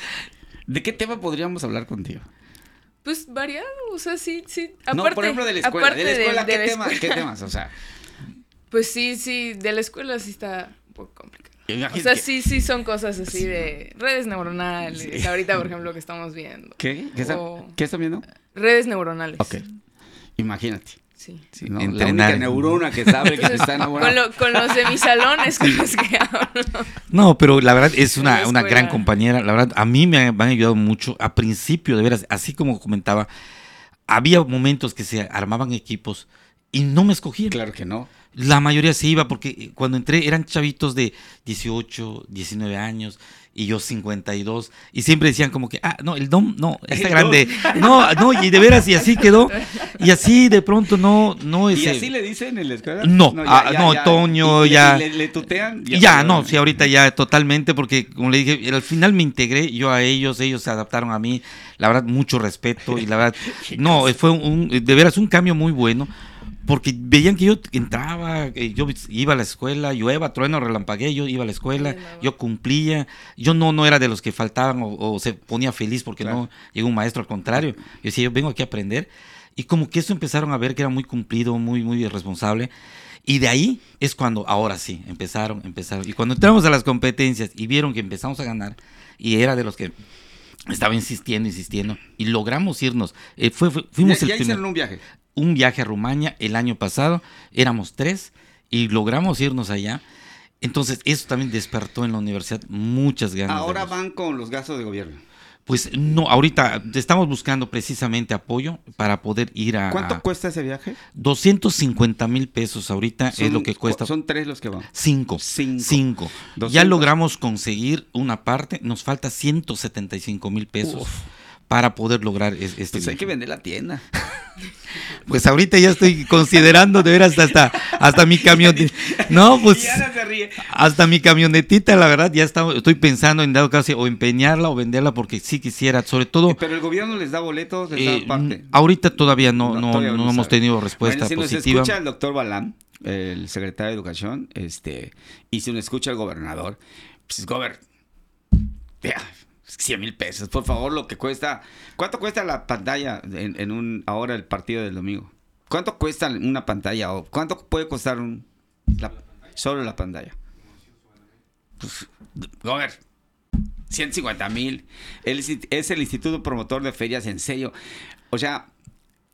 ¿De qué tema podríamos hablar contigo?
Pues variado, o sea, sí.
Aparte, no, por ejemplo, de la escuela. ¿De la escuela qué temas? O sea...
Pues sí, de la escuela sí está un poco complicado. O sea, sí son cosas así de redes neuronales. Sí. Ahorita, por ejemplo, que estamos viendo.
¿Qué están viendo?
Redes neuronales.
Ok. Imagínate.
Sí.
¿No? La única neurona que sabe que se está enamorando.
Con los de mis salones con los que hablo.
No, pero la verdad es una gran compañera. La verdad, a mí me han ayudado mucho. A principio, de veras, así como comentaba, había momentos que se armaban equipos y no me escogían.
Claro que no.
La mayoría se iba porque cuando entré eran chavitos de 18, 19 años y yo 52 y siempre decían como que, no, el Dom, no, está grande. No, y de veras, y así quedó. Y así de pronto no
¿Y así le dicen en la escuela?
No, Toño, ya.
¿Le tutean?
No, sí, ahorita ya totalmente, porque como le dije, al final me integré yo a ellos se adaptaron a mí, la verdad, mucho respeto y la verdad, fue de veras un cambio muy bueno. Porque veían que yo entraba, yo iba a la escuela, llueva, trueno, relampagué, yo iba a la escuela, yo cumplía, yo no era de los que faltaban o se ponía feliz porque no llegó un maestro, al contrario, yo decía, yo vengo aquí a aprender, y como que eso empezaron a ver que era muy cumplido, muy, muy responsable, Y de ahí es cuando, ahora sí, empezaron. Y cuando entramos a las competencias y vieron que empezamos a ganar, y era de los que estaba insistiendo, y logramos irnos. Fuimos
¿Ya hicieron un viaje?
Un viaje a Rumania el año pasado, éramos 3, y logramos irnos allá. Entonces, eso también despertó en la universidad muchas ganas.
Ahora van con los gastos de gobierno.
Pues no, ahorita estamos buscando precisamente apoyo para poder ir a...
¿Cuánto cuesta ese viaje?
250,000 pesos ahorita es lo que cuesta.
¿Son 3 los que van?
5. Ya logramos conseguir una parte, nos falta 175,000 pesos. Para poder lograr este
pues hay que vender la tienda.
Pues ahorita ya estoy considerando de veras hasta mi camionetita. No, pues hasta mi camionetita, la verdad, ya estoy pensando en dado caso o empeñarla o venderla porque sí quisiera, sobre todo.
Pero el gobierno les da boletos, les da parte.
Ahorita todavía no hemos tenido respuesta
positiva. Si nos escucha el doctor Balán, el secretario de Educación, y si nos escucha el gobernador, pues vea, 100,000 pesos, por favor, lo que cuesta. ¿Cuánto cuesta la pantalla ahora el partido del domingo? ¿Cuánto cuesta una pantalla? ¿O cuánto puede costar solo la pantalla? Pues, 150,000. Es el Instituto Promotor de Ferias, en serio. O sea,